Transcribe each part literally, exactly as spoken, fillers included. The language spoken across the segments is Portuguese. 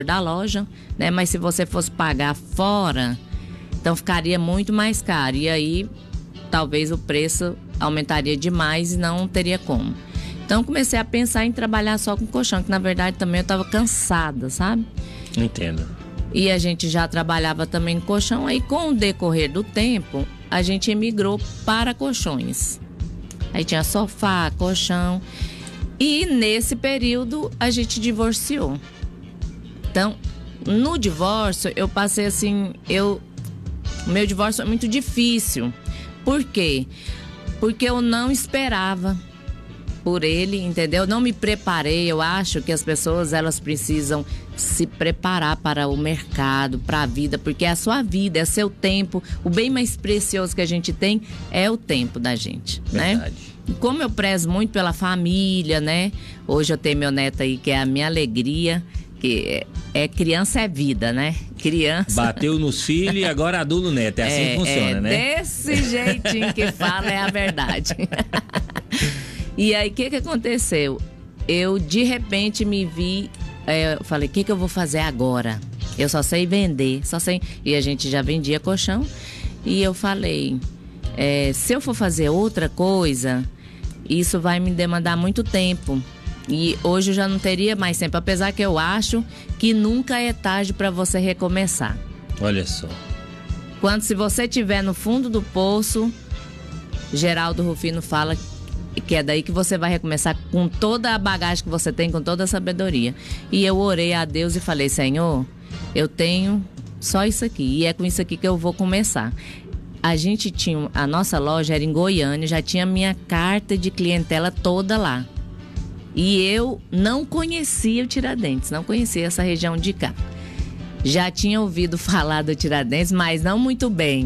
da loja, né? Mas se você fosse pagar fora, então ficaria muito mais caro. E aí, talvez o preço aumentaria demais e não teria como. Então, comecei a pensar em trabalhar só com colchão, que na verdade também eu estava cansada, sabe? Entendo. E a gente já trabalhava também no colchão. Aí, com o decorrer do tempo, a gente emigrou para colchões. Aí tinha sofá, colchão. E nesse período, a gente divorciou. Então, no divórcio, eu passei assim, eu, o meu divórcio é muito difícil. Por quê? Porque eu não esperava por ele, entendeu? Eu não me preparei. Eu acho que as pessoas, elas precisam se preparar para o mercado, para a vida, porque é a sua vida, é seu tempo. O bem mais precioso que a gente tem é o tempo da gente, Verdade. né? Como eu prezo muito pela família, né? Hoje eu tenho meu neto aí, que é a minha alegria. Que é, é criança é vida, né? Criança. Bateu nos filhos e agora adula o neto. É assim é, que funciona, é né? Desse jeitinho que fala é a verdade. E aí, o que que aconteceu? Eu, de repente, me vi... É, eu falei, o que que eu vou fazer agora? Eu só sei vender, só sei... E a gente já vendia colchão. E eu falei, é, se eu for fazer outra coisa, isso vai me demandar muito tempo. E hoje eu já não teria mais tempo, apesar que eu acho que nunca é tarde para você recomeçar. Olha só. Quando, se você estiver no fundo do poço, Geraldo Rufino fala que é daí que você vai recomeçar com toda a bagagem que você tem, com toda a sabedoria. E eu orei a Deus e falei, Senhor, eu tenho só isso aqui, e é com isso aqui que eu vou começar. A gente tinha, a nossa loja era em Goiânia, já tinha minha carta de clientela toda lá. E eu não conhecia o Tiradentes, não conhecia essa região de cá. Já tinha ouvido falar do Tiradentes, mas não muito bem.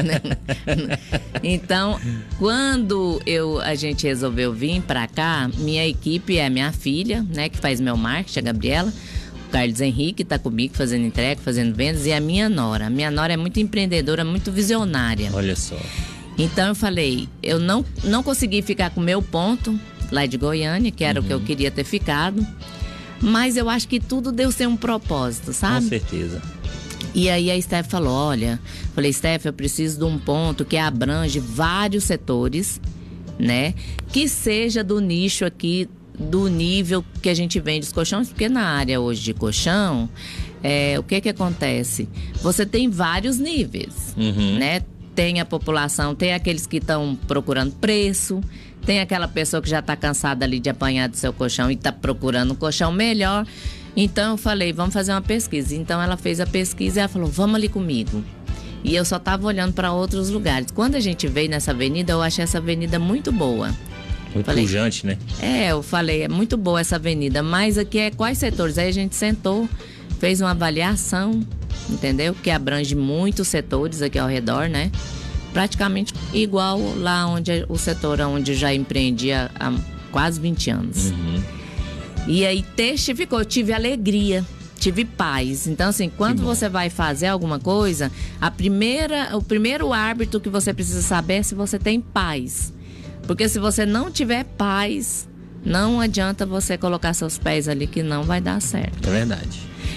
Então, quando eu, a gente resolveu vir pra cá, minha equipe é a minha filha, né, que faz meu marketing, a Gabriela, o Carlos Henrique tá comigo fazendo entrega, fazendo vendas, e a minha nora. A minha nora é muito empreendedora, muito visionária. Olha só. Então eu falei, eu não, não consegui ficar com o meu ponto lá de Goiânia, que era uhum. o que eu queria ter ficado. Mas eu acho que tudo deu ser um propósito, sabe? Com certeza. E aí a Steph falou, olha, falei, Steph, eu preciso de um ponto que abrange vários setores, né? Que seja do nicho aqui, do nível que a gente vende os colchões, porque na área hoje de colchão, é, o que que acontece? Você tem vários níveis, uhum. né? Tem a população, tem aqueles que estão procurando preço, tem aquela pessoa que já está cansada ali de apanhar do seu colchão e está procurando um colchão melhor. Então eu falei, vamos fazer uma pesquisa. Então ela fez a pesquisa e ela falou, vamos ali comigo. E eu só estava olhando para outros lugares. Quando a gente veio nessa avenida, eu achei essa avenida muito boa. Muito falei, pujante, né? É, eu falei, é muito boa essa avenida, mas aqui é quais setores? Aí a gente sentou, fez uma avaliação, entendeu? Que abrange muitos setores aqui ao redor, né? Praticamente igual lá onde o setor onde já empreendia há quase vinte anos. Uhum. E aí testificou, eu tive alegria, tive paz. Então assim, quando você vai fazer alguma coisa, a primeira, o primeiro árbitro que você precisa saber é se você tem paz. Porque se você não tiver paz, não adianta você colocar seus pés ali que não vai dar certo. É verdade.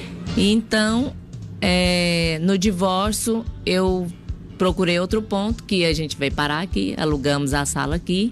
Então, é, no divórcio, eu procurei outro ponto, que a gente veio parar aqui, alugamos a sala aqui.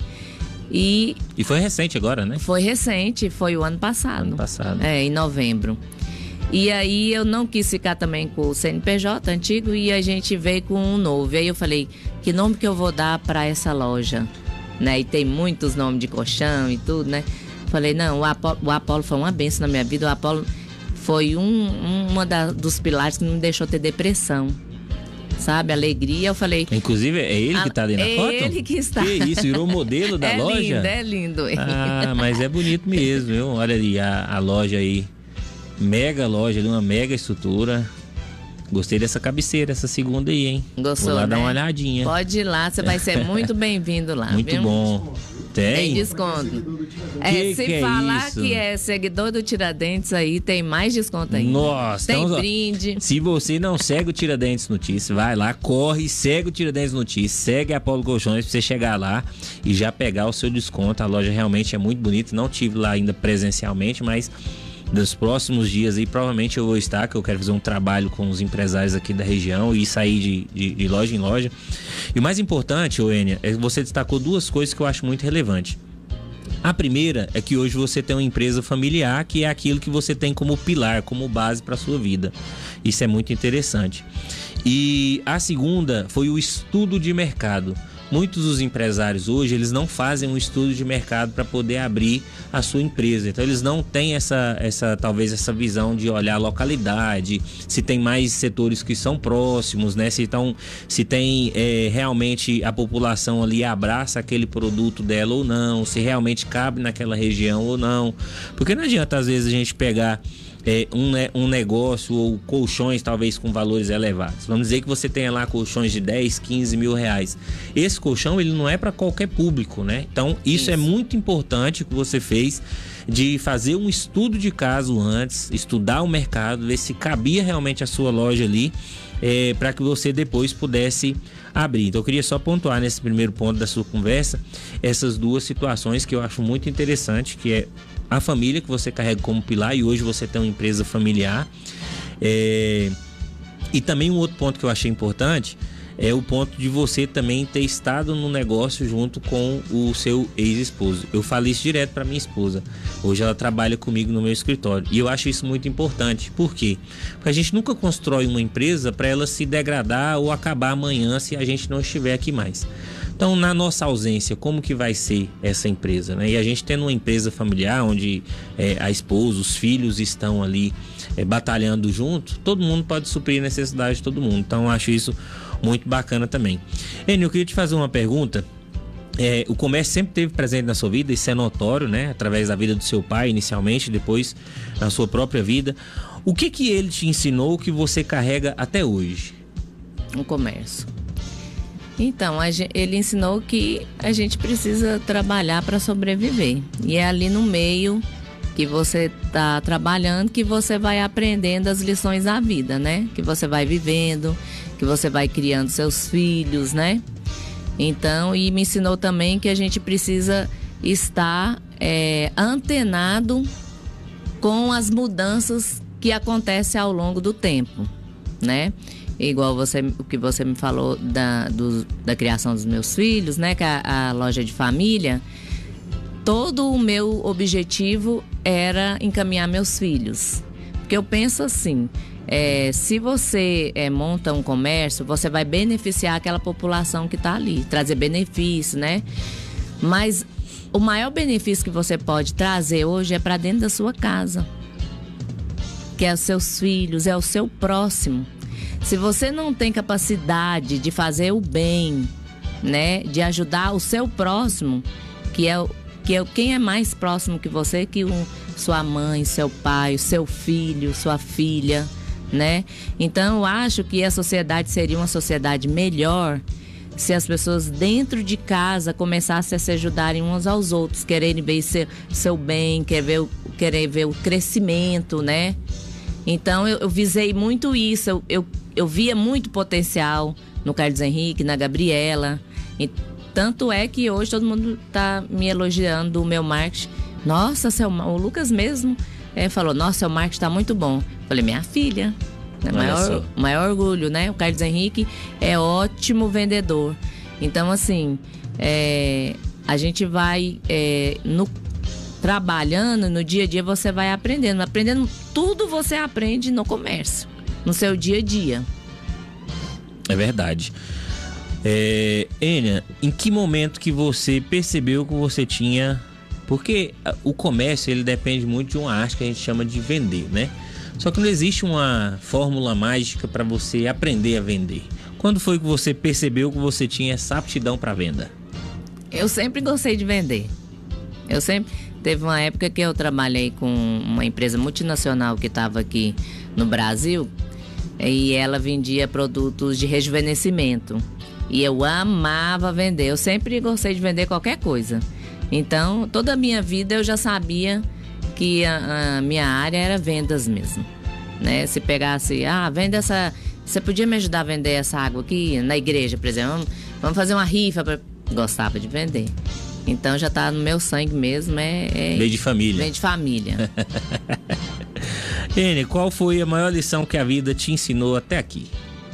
E, e foi recente agora, né? Foi recente, foi o ano passado. Ano passado. É, em novembro. E aí eu não quis ficar também com o C N P J antigo e a gente veio com um novo. E aí eu falei, que nome que eu vou dar para essa loja? Né? E tem muitos nomes de colchão e tudo, né? Falei, não, o Apolo, o Apolo foi uma bênção na minha vida. O Apolo foi um, um uma da, dos pilares que não me deixou ter depressão. Sabe, alegria, eu falei... Inclusive, é ele que está ali na é foto? É ele que está. Que isso, virou modelo da é loja? É lindo, é lindo. Ah, mas é bonito mesmo, viu? Olha ali, a, a loja aí, mega loja, uma mega estrutura. Gostei dessa cabeceira, essa segunda aí, hein? Gostou, Vou lá, né? dar uma olhadinha. Pode ir lá, você vai ser muito bem-vindo lá, muito viu? bom. Tem? Tem desconto. É, que se que falar é isso? que é seguidor do Tiradentes aí, tem mais desconto ainda. Nossa, tem então, brinde. Se você não segue o Tiradentes Notícias, vai lá, corre, segue o Tiradentes Notícias, segue a Apolo Colchões pra você chegar lá e já pegar o seu desconto. A loja realmente é muito bonita. Não tive lá ainda presencialmente, mas dos próximos dias aí, provavelmente eu vou estar, que eu quero fazer um trabalho com os empresários aqui da região e sair de, de, de loja em loja. E o mais importante, Ênia, é que você destacou duas coisas que eu acho muito relevante. A primeira é que hoje você tem uma empresa familiar, que é aquilo que você tem como pilar, como base para a sua vida. Isso é muito interessante. E a segunda foi o estudo de mercado. Muitos dos empresários hoje, eles não fazem um estudo de mercado para poder abrir a sua empresa. Então, eles não têm essa, essa, talvez essa visão de olhar a localidade, se tem mais setores que são próximos, né? Se, tão, se tem é, realmente a população ali abraça aquele produto dela ou não, se realmente cabe naquela região ou não. Porque não adianta, às vezes, a gente pegar É, um, um negócio ou colchões talvez com valores elevados. Vamos dizer que você tenha lá colchões de dez, quinze mil reais. Esse colchão, ele não é para qualquer público, né? Então isso, isso é muito importante que você fez, de fazer um estudo de caso antes, estudar o mercado, ver se cabia realmente a sua loja ali, é, para que você depois pudesse abrir. Então eu queria só pontuar nesse primeiro ponto da sua conversa essas duas situações que eu acho muito interessante, que é a família que você carrega como pilar, e hoje você tem uma empresa familiar. É... E também um outro ponto que eu achei importante é o ponto de você também ter estado no negócio junto com o seu ex-esposo. Eu falo isso direto para minha esposa. Hoje ela trabalha comigo no meu escritório. E eu acho isso muito importante. Por quê? Porque a gente nunca constrói uma empresa para ela se degradar ou acabar amanhã se a gente não estiver aqui mais. Então, na nossa ausência, como que vai ser essa empresa, né? E a gente tendo uma empresa familiar onde é, a esposa, os filhos estão ali é, batalhando junto, todo mundo pode suprir a necessidade de todo mundo. Então, eu acho isso muito bacana também. Ênia, eu queria te fazer uma pergunta. É, o comércio sempre esteve presente na sua vida, isso é notório, né? Através da vida do seu pai inicialmente, depois na sua própria vida. O que que ele te ensinou que você carrega até hoje? O comércio. Então, a gente, ele ensinou que a gente precisa trabalhar para sobreviver. E é ali no meio que você está trabalhando que você vai aprendendo as lições da vida, né? Que você vai vivendo, que você vai criando seus filhos, né? Então, e me ensinou também que a gente precisa estar é, antenado com as mudanças que acontecem ao longo do tempo, né? Igual você, o que você me falou da, do, da criação dos meus filhos, né? Que a, a loja de família, todo o meu objetivo era encaminhar meus filhos. Porque eu penso assim, é, se você é, monta um comércio, você vai beneficiar aquela população que está ali, trazer benefício, né? Mas o maior benefício que você pode trazer hoje é para dentro da sua casa, que é os seus filhos, é o seu próximo. Se você não tem capacidade de fazer o bem, né, de ajudar o seu próximo, que é, que é quem é mais próximo que você, que um, sua mãe, seu pai, seu filho, sua filha, né? Então eu acho que a sociedade seria uma sociedade melhor se as pessoas dentro de casa começassem a se ajudarem uns aos outros, quererem ver seu, seu bem, querer ver, querer ver o crescimento, né? Então eu, eu visei muito isso, eu, eu, eu via muito potencial no Carlos Henrique, na Gabriela. E tanto é que hoje todo mundo tá me elogiando o meu marketing. Nossa, seu, o Lucas mesmo é, falou, nossa, seu marketing tá muito bom. Falei, minha filha, né? maior, maior orgulho, né? O Carlos Henrique é ótimo vendedor. Então, assim, é, a gente vai é, no trabalhando, no dia a dia você vai aprendendo. Aprendendo tudo você aprende no comércio, no seu dia a dia. É verdade. É, Ênia, em que momento que você percebeu que você tinha... Porque o comércio, ele depende muito de uma arte que a gente chama de vender, né? Só que não existe uma fórmula mágica para você aprender a vender. Quando foi que você percebeu que você tinha essa aptidão para venda? Eu sempre gostei de vender. Eu sempre... Teve uma época que eu trabalhei com uma empresa multinacional que estava aqui no Brasil e ela vendia produtos de rejuvenescimento. E eu amava vender. Eu sempre gostei de vender qualquer coisa. Então, toda a minha vida eu já sabia que a, a minha área era vendas mesmo, né? Se pegasse, ah, vende essa... Você podia me ajudar a vender essa água aqui na igreja, por exemplo? Vamos, vamos fazer uma rifa. Pra... Gostava de vender. Então já tá no meu sangue mesmo, é... é Vem de família. Vem de família. Ene, qual foi a maior lição que a vida te ensinou até aqui?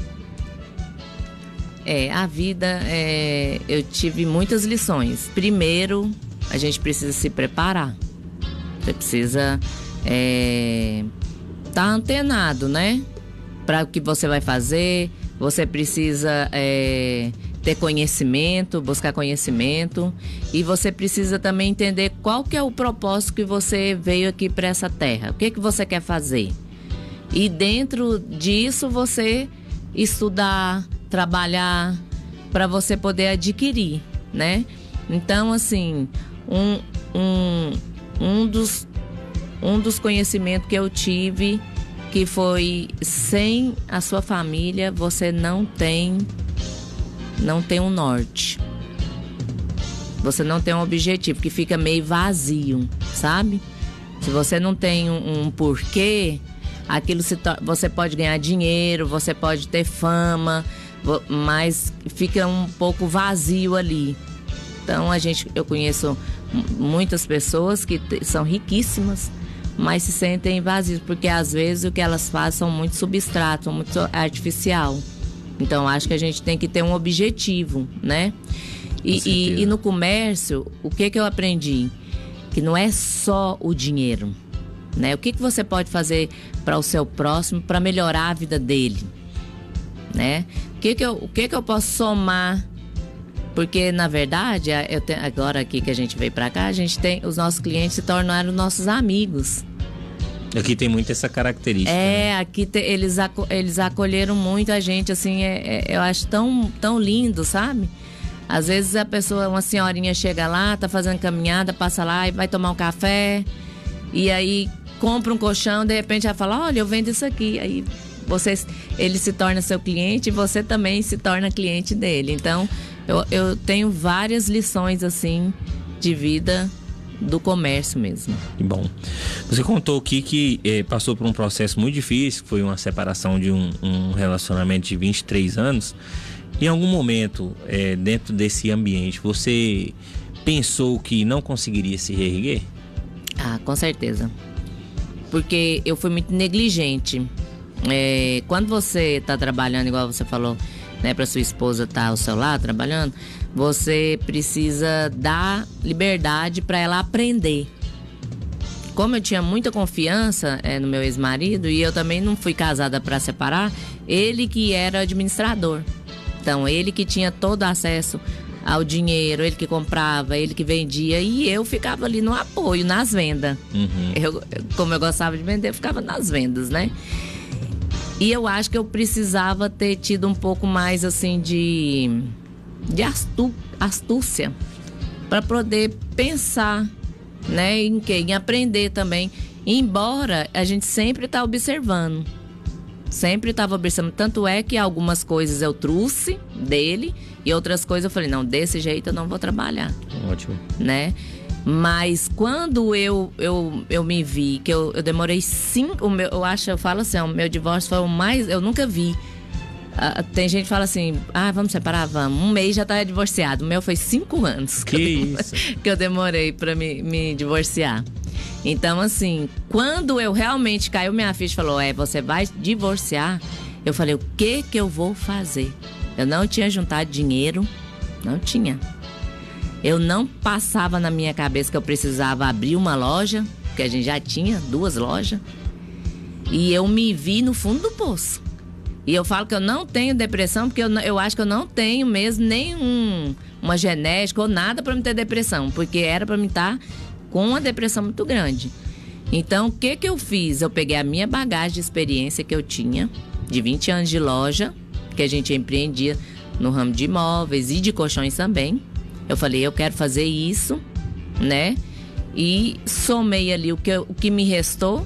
É, a vida, é, eu tive muitas lições. Primeiro, a gente precisa se preparar. Você precisa é, tá antenado, né? Para o que você vai fazer. Você precisa é, ter conhecimento, buscar conhecimento. E você precisa também entender qual que é o propósito que você veio aqui para essa terra. O que, que você quer fazer? E dentro disso você estudar, trabalhar, para você poder adquirir, né? Então, assim, um, um, um, dos, um dos conhecimentos que eu tive, que foi: sem a sua família, você não tem, não tem um norte. Você não tem um objetivo, que fica meio vazio, sabe? Se você não tem um, um porquê, aquilo se to- você pode ganhar dinheiro, você pode ter fama, mas fica um pouco vazio ali. Então a gente, eu conheço muitas pessoas que t- são riquíssimas, mas se sentem vazios, porque às vezes o que elas fazem são muito substrato, são muito artificial. Então acho que a gente tem que ter um objetivo, né? E, e, e no comércio, o que que eu aprendi? Que não é só o dinheiro, né? O que que você pode fazer para o seu próximo, para melhorar a vida dele, né? O que que eu, o que que eu posso somar? Porque, na verdade, eu tenho, agora aqui que a gente veio para cá, a gente tem, os nossos clientes se tornaram nossos amigos. Aqui tem muito essa característica. É, né? aqui te, eles, aco, eles acolheram muito a gente, assim, é, é, eu acho tão, tão lindo, sabe? Às vezes a pessoa, uma senhorinha chega lá, tá fazendo caminhada, passa lá e vai tomar um café, e aí compra um colchão, de repente ela fala: olha, eu vendo isso aqui. Aí você, ele se torna seu cliente e você também se torna cliente dele. Então, eu, eu tenho várias lições, assim, de vida do comércio mesmo. Bom, você contou aqui que eh, passou por um processo muito difícil, que foi uma separação de um, um relacionamento de vinte e três anos. Em algum momento, eh, dentro desse ambiente, você pensou que não conseguiria se reerguer? Ah, com certeza. Porque eu fui muito negligente. É, quando você está trabalhando, igual você falou, né, para sua esposa estar tá ao seu lado trabalhando, você precisa dar liberdade para ela aprender. Como eu tinha muita confiança é, no meu ex-marido, e eu também não fui casada para separar, ele que era administrador. Então, ele que tinha todo acesso ao dinheiro, ele que comprava, ele que vendia, e eu ficava ali no apoio, nas vendas. Uhum. Eu, como eu gostava de vender, eu ficava nas vendas, né? E eu acho que eu precisava ter tido um pouco mais, assim, de, de astu, astúcia para poder pensar, né, em quê? Em aprender também. Embora a gente sempre tá observando. Sempre estava observando. Tanto é que algumas coisas eu trouxe dele e outras coisas eu falei: não, desse jeito eu não vou trabalhar. Ótimo. Né? Mas quando eu, eu, eu me vi, que eu, eu demorei cinco... O meu, eu acho, eu falo assim, o meu divórcio foi o mais... Eu nunca vi. Uh, tem gente que fala assim: ah, vamos separar? Vamos. Um mês já tá divorciado. O meu foi cinco anos que, que, eu, demorei, isso? que eu demorei pra me, me divorciar. Então, assim, quando eu realmente caiu minha ficha e falou: é, você vai divorciar, eu falei: o que que eu vou fazer? Eu não tinha juntado dinheiro, não tinha. Eu não passava na minha cabeça que eu precisava abrir uma loja, porque a gente já tinha duas lojas. E eu me vi no fundo do poço. E eu falo que eu não tenho depressão, porque eu, eu acho que eu não tenho mesmo nenhum, uma genética ou nada para me ter depressão, porque era para me estar com uma depressão muito grande. Então, o que que eu fiz? Eu peguei a minha bagagem de experiência que eu tinha, de vinte anos de loja, que a gente empreendia no ramo de imóveis e de colchões também. Eu falei: eu quero fazer isso, né? E somei ali o que, o que me restou.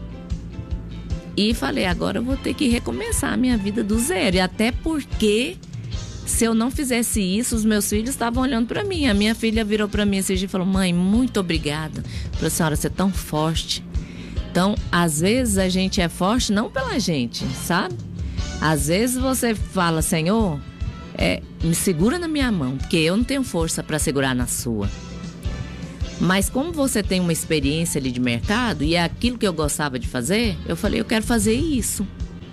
E falei: agora eu vou ter que recomeçar a minha vida do zero. E até porque, se eu não fizesse isso, os meus filhos estavam olhando para mim. A minha filha virou para mim esse dia e falou: mãe, muito obrigada pela senhora ser tão forte. Então, às vezes a gente é forte não pela gente, sabe? Às vezes você fala: Senhor, é, me segura na minha mão, porque eu não tenho força para segurar na sua. Mas como você tem uma experiência ali de mercado e é aquilo que eu gostava de fazer, eu falei, eu quero fazer isso.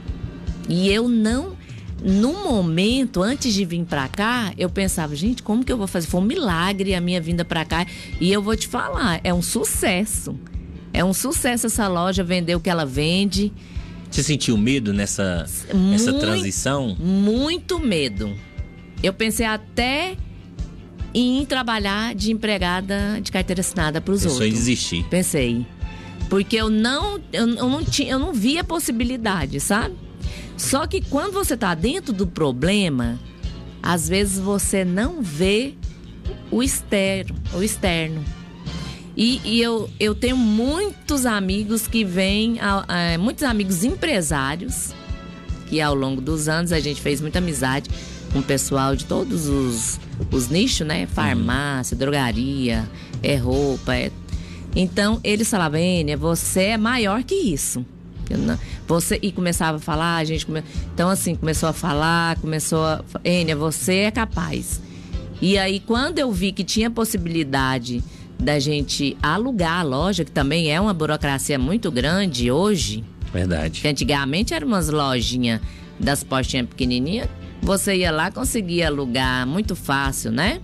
E eu não, no momento, antes de vir pra cá, eu pensava, gente, como que eu vou fazer? Foi um milagre a minha vinda pra cá. E eu vou te falar, é um sucesso. É um sucesso essa loja, vender o que ela vende. Você sentiu medo nessa, nessa muito, transição? Muito medo. Eu pensei até em ir trabalhar de empregada de carteira assinada para os outros. Pensou em desistir? Pensei. Porque eu não, eu, eu não tinha, eu não via possibilidade, sabe? Só que quando você tá dentro do problema, às vezes você não vê o externo, o externo. E, e eu, eu tenho muitos amigos que vêm, é, muitos amigos empresários, que ao longo dos anos a gente fez muita amizade com o pessoal de todos os, os nichos, né? Farmácia, uhum. drogaria, é roupa. É... Então, eles falavam, Ênia, você é maior que isso. Eu não... você... E começava a falar, a gente... Come... Então, assim, começou a falar, começou a... Ênia, você é capaz. E aí, quando eu vi que tinha possibilidade da gente alugar a loja, que também é uma burocracia muito grande hoje. Verdade. Que antigamente eram umas lojinhas das portinhas pequenininhas. Você ia lá, conseguia alugar muito fácil, né?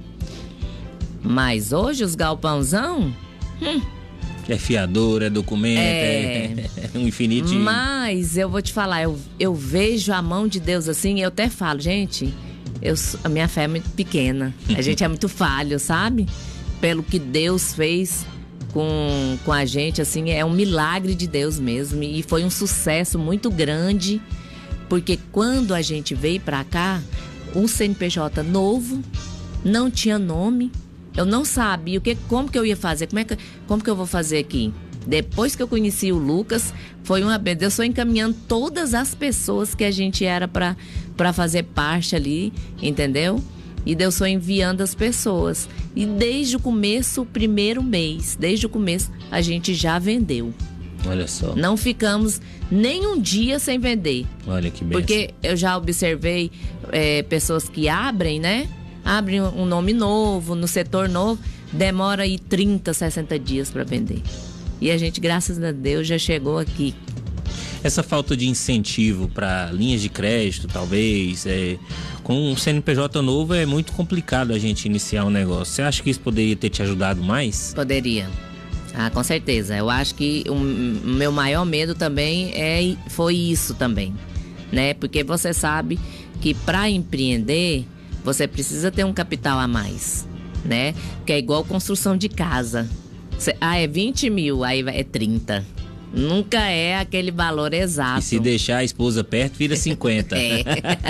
Mas hoje os galpãozão... Hum, é fiador, é documento, é, é um infinito... Mas eu vou te falar, eu, eu vejo a mão de Deus assim, eu até falo, gente, eu, a minha fé é muito pequena. A gente é muito falho, sabe? Pelo que Deus fez com, com a gente, assim, é um milagre de Deus mesmo. E foi um sucesso muito grande, porque quando a gente veio pra cá, um C N P J novo, não tinha nome, eu não sabia o que, como que eu ia fazer, como, é que, como que eu vou fazer aqui. Depois que eu conheci o Lucas, foi uma benção. Eu sou encaminhando todas as pessoas que a gente era pra, pra fazer parte ali, entendeu? E Deus foi enviando as pessoas. E desde o começo, o primeiro mês, desde o começo, a gente já vendeu. Olha só. Não ficamos nem um dia sem vender. Olha que benção. Porque eu já observei é, pessoas que abrem, né? Abrem um nome novo, no setor novo, demora aí trinta, sessenta dias para vender. E a gente, graças a Deus, já chegou aqui. Essa falta de incentivo para linhas de crédito, talvez, é, com um C N P J novo é muito complicado a gente iniciar um negócio. Você acha que isso poderia ter te ajudado mais? Poderia. Ah, com certeza. Eu acho que o meu maior medo também é, foi isso também, né? Porque você sabe que para empreender, você precisa ter um capital a mais, né? Que é igual construção de casa. Você, ah, é vinte mil, aí é trinta. Nunca é aquele valor exato. E se deixar a esposa perto, vira cinquenta. É.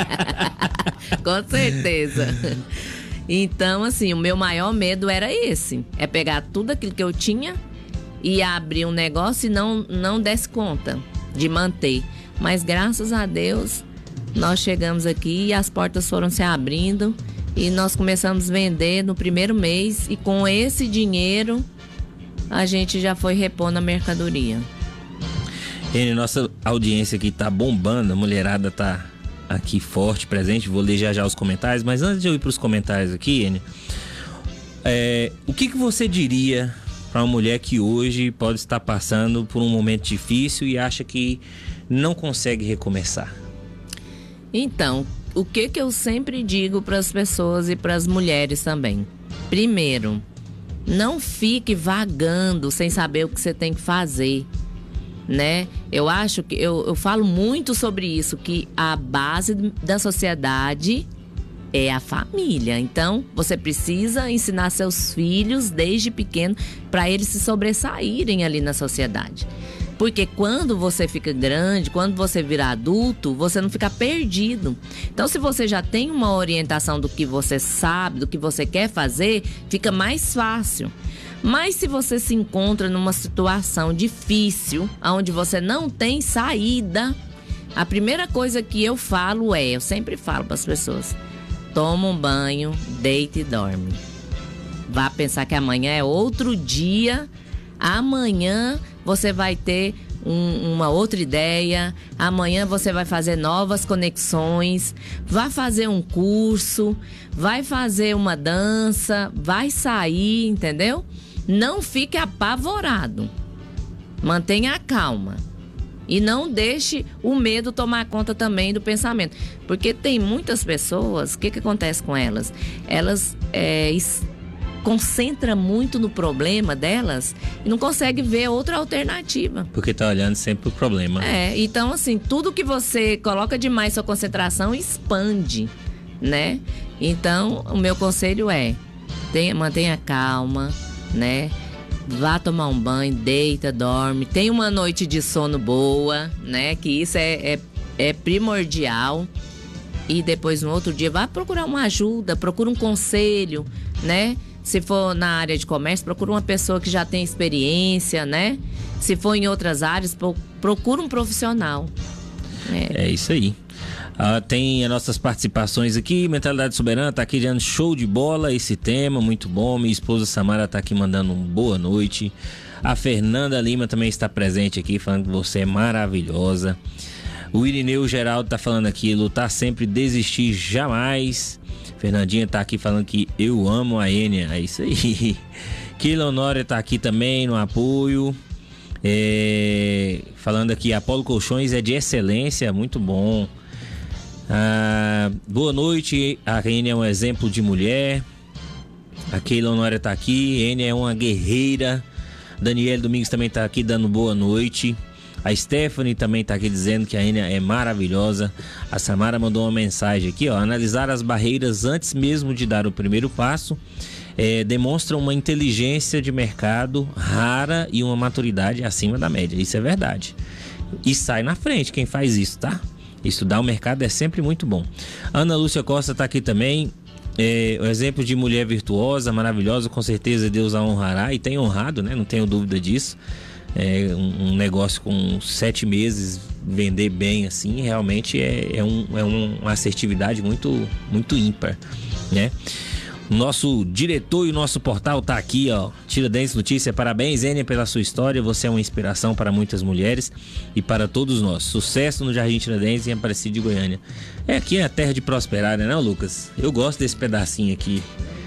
Com certeza. Então, assim, o meu maior medo era esse. É pegar tudo aquilo que eu tinha e abrir um negócio e não, não desse conta de manter. Mas, graças a Deus, nós chegamos aqui e as portas foram se abrindo. E nós começamos a vender no primeiro mês. E com esse dinheiro, a gente já foi repondo a mercadoria. Ênia, nossa audiência aqui tá bombando, a mulherada tá aqui forte, presente, vou ler já já os comentários, mas antes de eu ir pros comentários aqui, Ênia, é, o que que você diria para uma mulher que hoje pode estar passando por um momento difícil e acha que não consegue recomeçar? Então, o que que eu sempre digo para as pessoas e para as mulheres também? Primeiro, não fique vagando sem saber o que você tem que fazer, né? Eu acho que eu, eu falo muito sobre isso, que a base da sociedade é a família. Então, você precisa ensinar seus filhos desde pequeno para eles se sobressaírem ali na sociedade. Porque quando você fica grande, quando você vira adulto, você não fica perdido. Então, se você já tem uma orientação do que você sabe, do que você quer fazer, fica mais fácil. Mas se você se encontra numa situação difícil, onde você não tem saída, a primeira coisa que eu falo é, eu sempre falo para as pessoas, toma um banho, deita e dorme. Vá pensar que amanhã é outro dia, amanhã você vai ter um, uma outra ideia, amanhã você vai fazer novas conexões, vai fazer um curso, vai fazer uma dança, vai sair, entendeu? não fique apavorado. Mantenha a calma. E não deixe o medo tomar conta também do pensamento. Porque tem muitas pessoas, o que, que acontece com elas? Elas é, es, concentram muito no problema delas e não conseguem ver outra alternativa. Porque tá olhando sempre o problema. É, então assim, tudo que você coloca demais sua concentração expande, né? Então, o meu conselho é, tenha, mantenha calma, né? Vá tomar um banho, deita, dorme, tenha uma noite de sono boa, né? Que isso é, é, é primordial. E depois, no outro dia, vá procurar uma ajuda, procura um conselho, né? Se for na área de comércio, procura uma pessoa que já tem experiência, né? Se for em outras áreas, procura um profissional. É, é isso aí. Uh, tem as nossas participações aqui. Mentalidade Soberana tá aqui dando show de bola esse tema, muito bom. Minha esposa Samara tá aqui mandando um boa noite. A Fernanda Lima também está presente aqui, falando que você é maravilhosa. O Irineu Geraldo tá falando aqui, lutar sempre, desistir jamais. Fernandinha tá aqui falando que eu amo a Enia, é isso aí. Keila Honória tá aqui também no apoio. É, falando aqui, Apolo Colchões é de excelência, muito bom. Ah, boa noite, a Enia é um exemplo de mulher. A Keila Honória tá aqui, Enia é uma guerreira. Daniel Domingos também tá aqui dando boa noite. A Stephanie também tá aqui dizendo que a Enia é maravilhosa. A Samara mandou uma mensagem aqui, ó. Analisar as barreiras antes mesmo de dar o primeiro passo é, demonstra uma inteligência de mercado rara e uma maturidade acima da média. Isso é verdade. E sai na frente quem faz isso, tá? Estudar o mercado é sempre muito bom. Ana Lúcia Costa tá aqui também. É, o exemplo de mulher virtuosa, maravilhosa, com certeza Deus a honrará e tem honrado, né? Não tenho dúvida disso. É, um, um negócio com sete meses vender bem assim, realmente é, é, um, é um, uma assertividade muito, muito ímpar, né? O nosso diretor e o nosso portal tá aqui, ó. Tiradentes Notícia, parabéns, Enia, pela sua história. Você é uma inspiração para muitas mulheres e para todos nós. Sucesso no Jardim Tiradentes, em Aparecida de Goiânia. É, aqui é a terra de prosperar, né, não, Lucas? Eu gosto desse pedacinho aqui.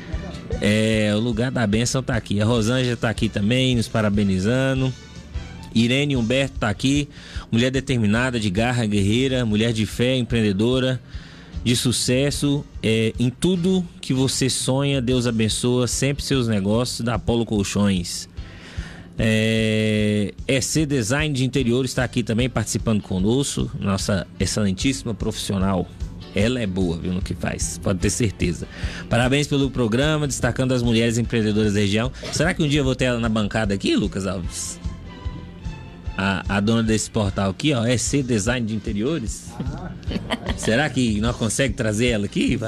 É, o lugar da bênção tá aqui. A Rosângela tá aqui também, nos parabenizando. Irene Humberto tá aqui. Mulher determinada, de garra, guerreira, mulher de fé, empreendedora, de sucesso, é, em tudo que você sonha, Deus abençoa sempre seus negócios, da Apolo Colchões. É, E C Design de Interiores está aqui também participando conosco, nossa excelentíssima profissional. Ela é boa, viu, no que faz, pode ter certeza. Parabéns pelo programa, destacando as mulheres empreendedoras da região. Será que um dia eu vou ter ela na bancada aqui, Lucas Alves? A, a dona desse portal aqui, ó, E C Design de Interiores. Ah. Será que nós conseguimos trazer ela aqui?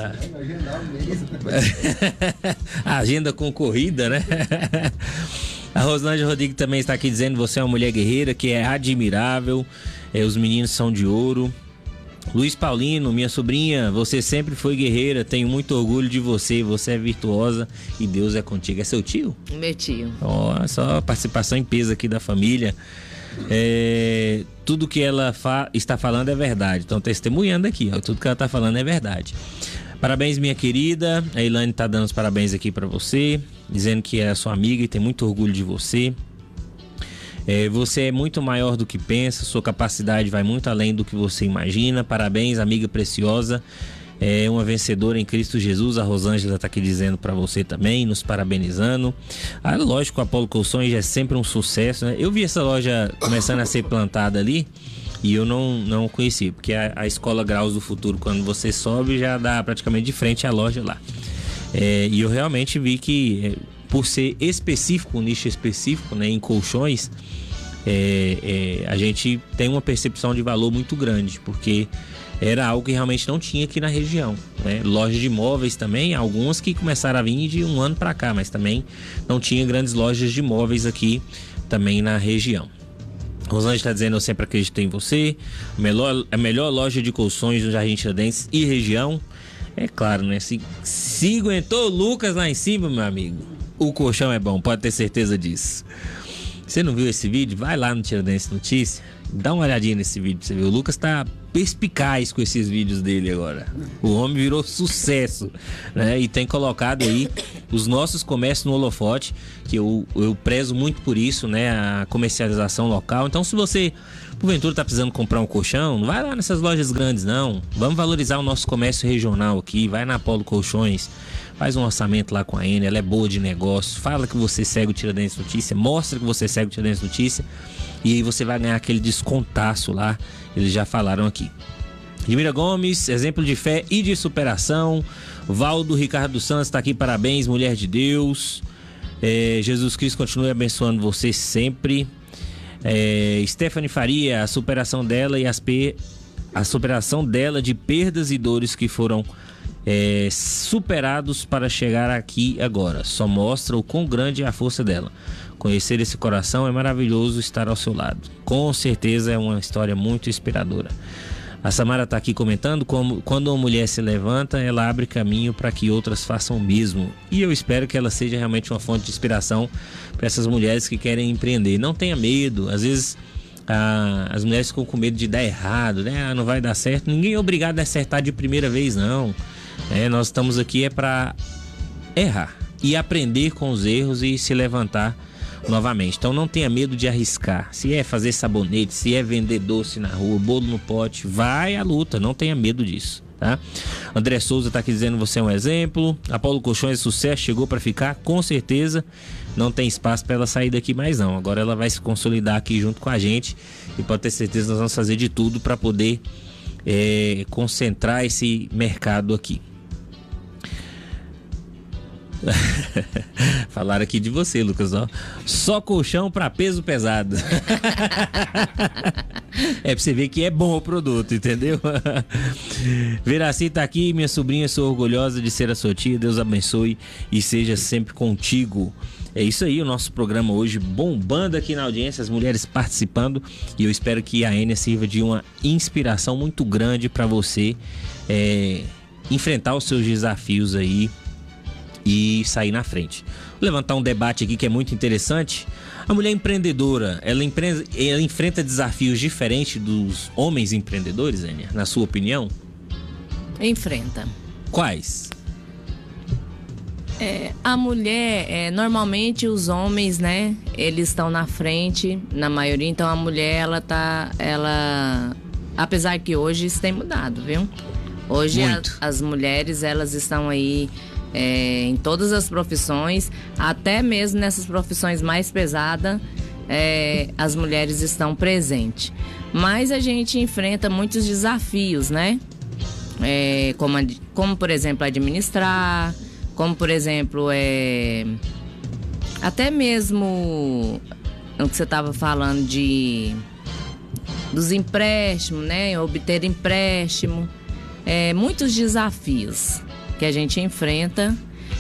A agenda concorrida, né? A Rosângela Rodrigues também está aqui dizendo: você é uma mulher guerreira que é admirável, é, os meninos são de ouro. Luiz Paulino, minha sobrinha, você sempre foi guerreira, tenho muito orgulho de você, você é virtuosa e Deus é contigo. É seu tio? Meu tio. Ó, só participação em peso aqui da família. É, tudo que ela fa- está falando é verdade. Estão testemunhando aqui, ó, tudo que ela está falando é verdade. Parabéns, minha querida. A Ilane está dando os parabéns aqui para você, dizendo que é sua amiga e tem muito orgulho de você. É, você é muito maior do que pensa, sua capacidade vai muito além do que você imagina. Parabéns, amiga preciosa. É uma vencedora em Cristo Jesus. A Rosângela está aqui dizendo para você também, nos parabenizando. Ah, lógico, a Apolo Colchões é sempre um sucesso, né? Eu vi essa loja começando a ser plantada ali e eu não, não conheci, porque a, a Escola Graus do Futuro, quando você sobe, já dá praticamente de frente à loja lá. É, e eu realmente vi que, é, por ser específico, um nicho específico, né, em colchões, é, é, a gente tem uma percepção de valor muito grande, porque era algo que realmente não tinha aqui na região, né? Lojas de imóveis também, algumas que começaram a vir de um ano para cá, mas também não tinha grandes lojas de imóveis aqui também na região. Rosângela está dizendo: eu sempre acredito em você, a melhor, a melhor loja de colchões do Jardim Tiradentes e região. É claro, né? Se, se aguentou o Lucas lá em cima, meu amigo, o colchão é bom, pode ter certeza disso. Você não viu esse vídeo? Vai lá no Tiradentes Notícia, dá uma olhadinha nesse vídeo pra você ver. O Lucas tá perspicaz com esses vídeos dele agora. O homem virou sucesso, né? E tem colocado aí os nossos comércios no holofote, que eu, eu prezo muito por isso, né? A comercialização local. Então, se você, porventura, tá precisando comprar um colchão, não vai lá nessas lojas grandes, não. Vamos valorizar o nosso comércio regional aqui. Vai na Apolo Colchões, faz um orçamento lá com a Enia, ela é boa de negócio. Fala que você segue o Tiradentes Notícia, mostra que você segue o Tiradentes Notícia, e aí você vai ganhar aquele descontaço lá. Eles já falaram aqui. Edmira Gomes, exemplo de fé e de superação. Valdo Ricardo Santos está aqui, parabéns, mulher de Deus. É, Jesus Cristo continue abençoando você sempre. É, Stephanie Faria, a superação dela e as pe... a superação dela de perdas e dores que foram é, superados para chegar aqui agora. Só mostra o quão grande é a força dela. Conhecer esse coração é maravilhoso, estar ao seu lado. Com certeza é uma história muito inspiradora. A Samara está aqui comentando como quando uma mulher se levanta, ela abre caminho para que outras façam o mesmo. E eu espero que ela seja realmente uma fonte de inspiração para essas mulheres que querem empreender. Não tenha medo. Às vezes ah, as mulheres ficam com medo de dar errado, né? Ah, não vai dar certo. Ninguém é obrigado a acertar de primeira vez, não. É, nós estamos aqui é para errar e aprender com os erros e se levantar novamente. Então não tenha medo de arriscar. Se é fazer sabonete, se é vender doce na rua, bolo no pote, vai à luta, não tenha medo disso, tá? André Souza tá aqui dizendo: você é um exemplo. Apolo Colchões, sucesso, chegou para ficar, com certeza. Não tem espaço para ela sair daqui mais não. Agora ela vai se consolidar aqui junto com a gente e pode ter certeza que nós vamos fazer de tudo para poder é, concentrar esse mercado aqui. Falaram aqui de você, Lucas, ó. Só colchão para peso pesado. É pra você ver que é bom o produto, entendeu? Veraci tá aqui, minha sobrinha, sou orgulhosa de ser a sua tia. Deus abençoe e seja sempre contigo. É isso aí, o nosso programa hoje bombando aqui na audiência, as mulheres participando, e eu espero que a Enia sirva de uma inspiração muito grande para você é, enfrentar os seus desafios aí e sair na frente. Vou levantar um debate aqui que é muito interessante. A mulher empreendedora, ela, empre... ela enfrenta desafios diferentes dos homens empreendedores, Enia, na sua opinião? Enfrenta. Quais? É, a mulher, é, normalmente os homens, né, eles estão na frente, na maioria, então a mulher, ela tá, ela, apesar que hoje isso tem mudado, viu? Hoje a, as mulheres, elas estão aí É, em todas as profissões, até mesmo nessas profissões mais pesadas, é, as mulheres estão presentes. Mas a gente enfrenta muitos desafios, né? É, como, como, por exemplo, administrar, como, por exemplo, é, até mesmo o que você estava falando de dos empréstimos, né? Obter empréstimo, é, muitos desafios que a gente enfrenta.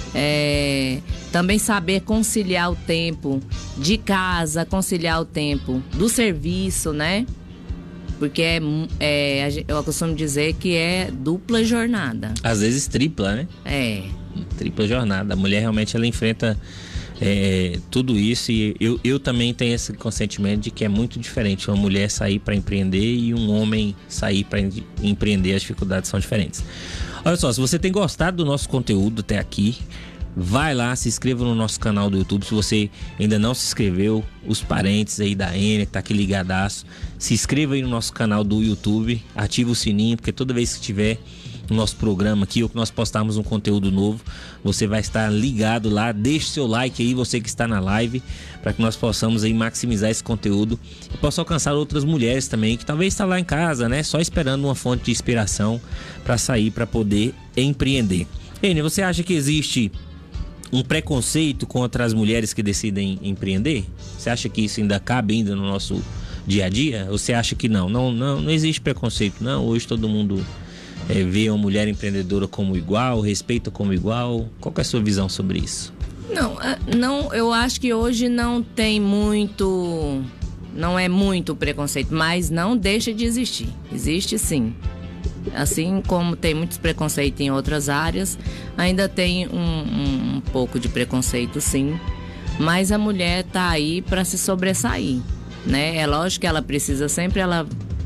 É, também saber conciliar o tempo de casa, conciliar o tempo do serviço, né? Porque é, é, eu costumo dizer que é dupla jornada. Às vezes tripla, né? É. Tripla jornada. A mulher realmente ela enfrenta é, tudo isso, e eu, eu também tenho esse consentimento de que é muito diferente uma mulher sair para empreender e um homem sair para empreender. As dificuldades são diferentes. Olha só, se você tem gostado do nosso conteúdo até aqui, vai lá, se inscreva no nosso canal do YouTube. Se você ainda não se inscreveu, os parentes aí da Enia, que tá aqui ligadaço, se inscreva aí no nosso canal do YouTube, ativa o sininho, porque toda vez que tiver no nosso programa aqui, ou que nós postarmos um conteúdo novo, você vai estar ligado lá. Deixe seu like aí, você que está na live, para que nós possamos aí maximizar esse conteúdo e possa alcançar outras mulheres também, que talvez está lá em casa, né, só esperando uma fonte de inspiração para sair, para poder empreender. Enia, você acha que existe um preconceito contra as mulheres que decidem empreender? Você acha que isso ainda cabe ainda no nosso dia a dia? Ou você acha que não? Não, não, não existe preconceito, não? Hoje todo mundo É, vê uma mulher empreendedora como igual, respeita como igual. Qual que é a sua visão sobre isso? Não, não, eu acho que hoje não tem muito, não é muito preconceito, mas não deixa de existir. Existe sim. Assim como tem muitos preconceitos em outras áreas, ainda tem um, um, um pouco de preconceito sim. Mas a mulher tá aí para se sobressair, né? É lógico que ela precisa sempre ela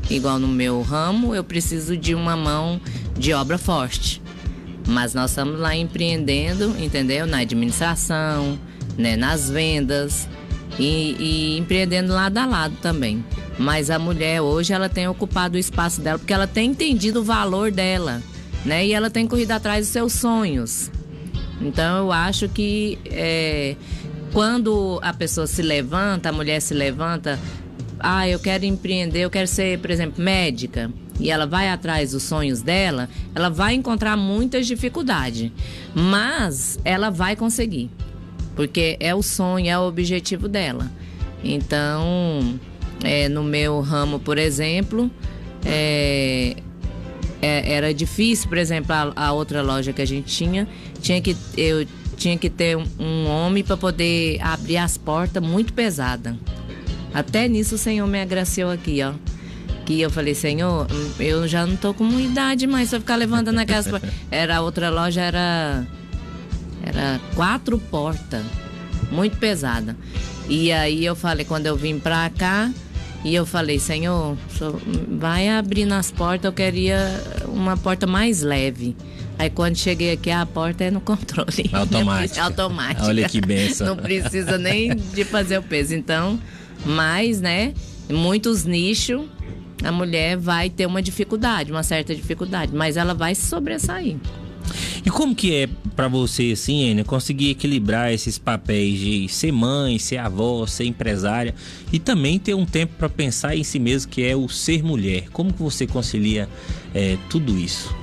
igual no meu ramo, eu preciso de uma mão de obra forte. Mas nós estamos lá empreendendo, entendeu? Na administração, né? Nas vendas e, e empreendendo lado a lado também. Mas a mulher hoje, ela tem ocupado o espaço dela porque ela tem entendido o valor dela, né? E ela tem corrido atrás dos seus sonhos. Então eu acho que é, quando a pessoa se levanta, a mulher se levanta, ah, eu quero empreender, eu quero ser, por exemplo, médica, e ela vai atrás dos sonhos dela, ela vai encontrar muitas dificuldades, mas ela vai conseguir, porque é o sonho, é o objetivo dela. Então, é, no meu ramo, por exemplo, é, é, era difícil, por exemplo, a, a outra loja que a gente tinha, tinha que, eu tinha que ter um, um homem para poder abrir as portas muito pesada. Até nisso o Senhor me agraciou aqui, ó. Que eu falei, Senhor, eu já não tô com idade mais pra ficar levantando aquelas portas. Era, a outra loja era, era quatro portas, muito pesada. E aí eu falei, quando eu vim pra cá, e eu falei, Senhor, vai abrir nas portas, eu queria uma porta mais leve. Aí quando cheguei aqui, a porta é no controle. Automática. É automática. Olha que benção. Não precisa nem de fazer o peso. Então, mas, né, em muitos nichos, a mulher vai ter uma dificuldade, uma certa dificuldade, mas ela vai se sobressair. E como que é pra você, assim, Enia, conseguir equilibrar esses papéis de ser mãe, ser avó, ser empresária e também ter um tempo pra pensar em si mesmo, que é o ser mulher? Como que você concilia é, tudo isso?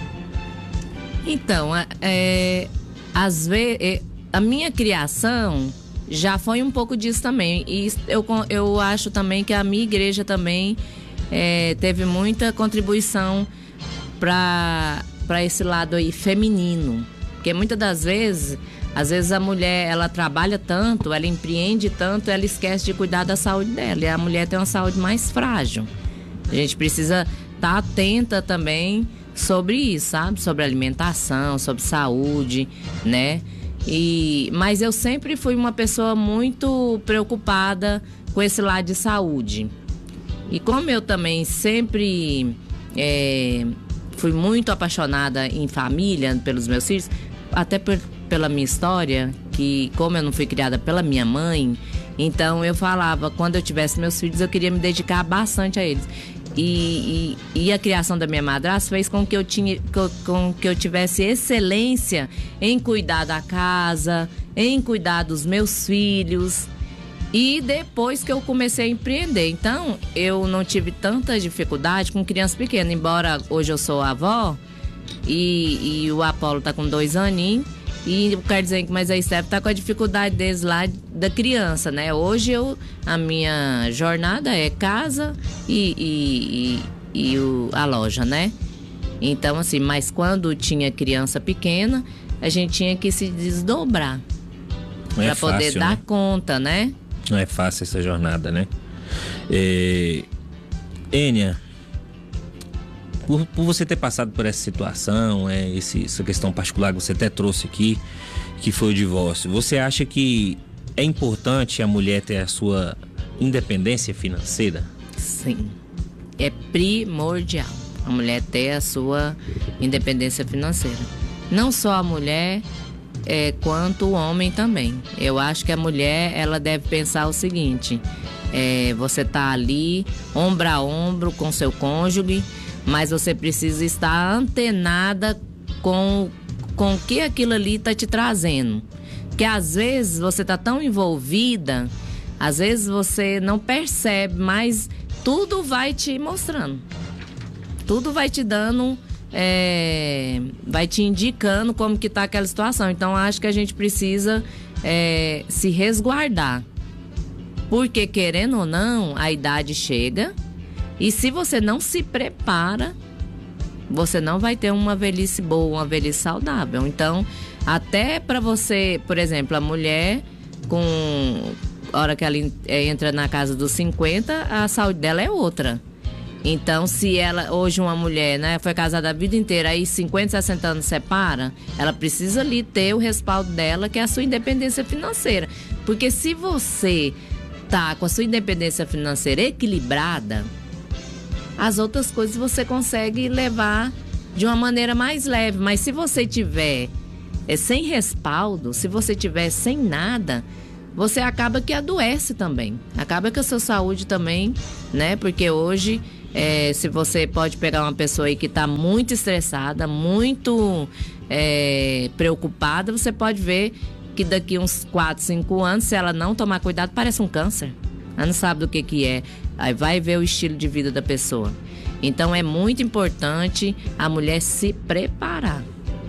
Então, é, às vezes, a minha criação já foi um pouco disso também. E eu, eu acho também que a minha igreja também é, teve muita contribuição para para esse lado aí feminino. Porque muitas das vezes, às vezes a mulher, ela trabalha tanto, ela empreende tanto, ela esquece de cuidar da saúde dela. E a mulher tem uma saúde mais frágil. A gente precisa estar atenta também sobre isso, sabe? Sobre alimentação, sobre saúde, né? E, mas eu sempre fui uma pessoa muito preocupada com esse lado de saúde. E como eu também sempre é, fui muito apaixonada em família, pelos meus filhos, até por, pela minha história, que como eu não fui criada pela minha mãe, então eu falava, quando eu tivesse meus filhos, eu queria me dedicar bastante a eles. E, e, e a criação da minha madrasta fez com que eu, tinha, com que eu tivesse excelência em cuidar da casa, em cuidar dos meus filhos. E depois que eu comecei a empreender, então eu não tive tanta dificuldade com criança pequena, embora hoje eu sou avó e, e o Apolo tá com dois aninhos. E eu quero dizer que mas a Esther tá com a dificuldade deles lá da criança, né? Hoje eu, a minha jornada é casa e, e, e, e o, a loja, né? Então, assim, mas quando tinha criança pequena, a gente tinha que se desdobrar para é poder dar né? conta, né? Não é fácil essa jornada, né? É... Enia, Por, por você ter passado por essa situação, é, esse, essa questão particular que você até trouxe aqui, que foi o divórcio, você acha que é importante a mulher ter a sua independência financeira? Sim, é primordial a mulher ter a sua independência financeira. Não só a mulher, é, quanto o homem também. Eu acho que a mulher, ela deve pensar o seguinte, é, você tá ali, ombro a ombro com seu cônjuge, mas você precisa estar antenada com, com o que aquilo ali está te trazendo. Porque às vezes você está tão envolvida, às vezes você não percebe, mas tudo vai te mostrando. Tudo vai te dando, é, vai te indicando como que está aquela situação. Então acho que a gente precisa é, se resguardar. Porque querendo ou não, a idade chega. E se você não se prepara, você não vai ter uma velhice boa, uma velhice saudável. Então, até para você, por exemplo, a mulher, com a hora que ela entra na casa dos cinquenta, a saúde dela é outra. Então, se ela, hoje uma mulher, né, foi casada a vida inteira, aí cinquenta, sessenta anos separa, ela precisa ali ter o respaldo dela, que é a sua independência financeira. Porque se você tá com a sua independência financeira equilibrada, as outras coisas você consegue levar de uma maneira mais leve. Mas se você tiver é, sem respaldo, se você tiver sem nada, você acaba que adoece também. Acaba que a sua saúde também, né? Porque hoje, é, se você pode pegar uma pessoa aí que está muito estressada, muito é, preocupada, você pode ver que daqui uns quatro, cinco anos, se ela não tomar cuidado, parece um câncer. Ela não sabe do que que é. Aí vai ver o estilo de vida da pessoa. Então é muito importante a mulher se preparar.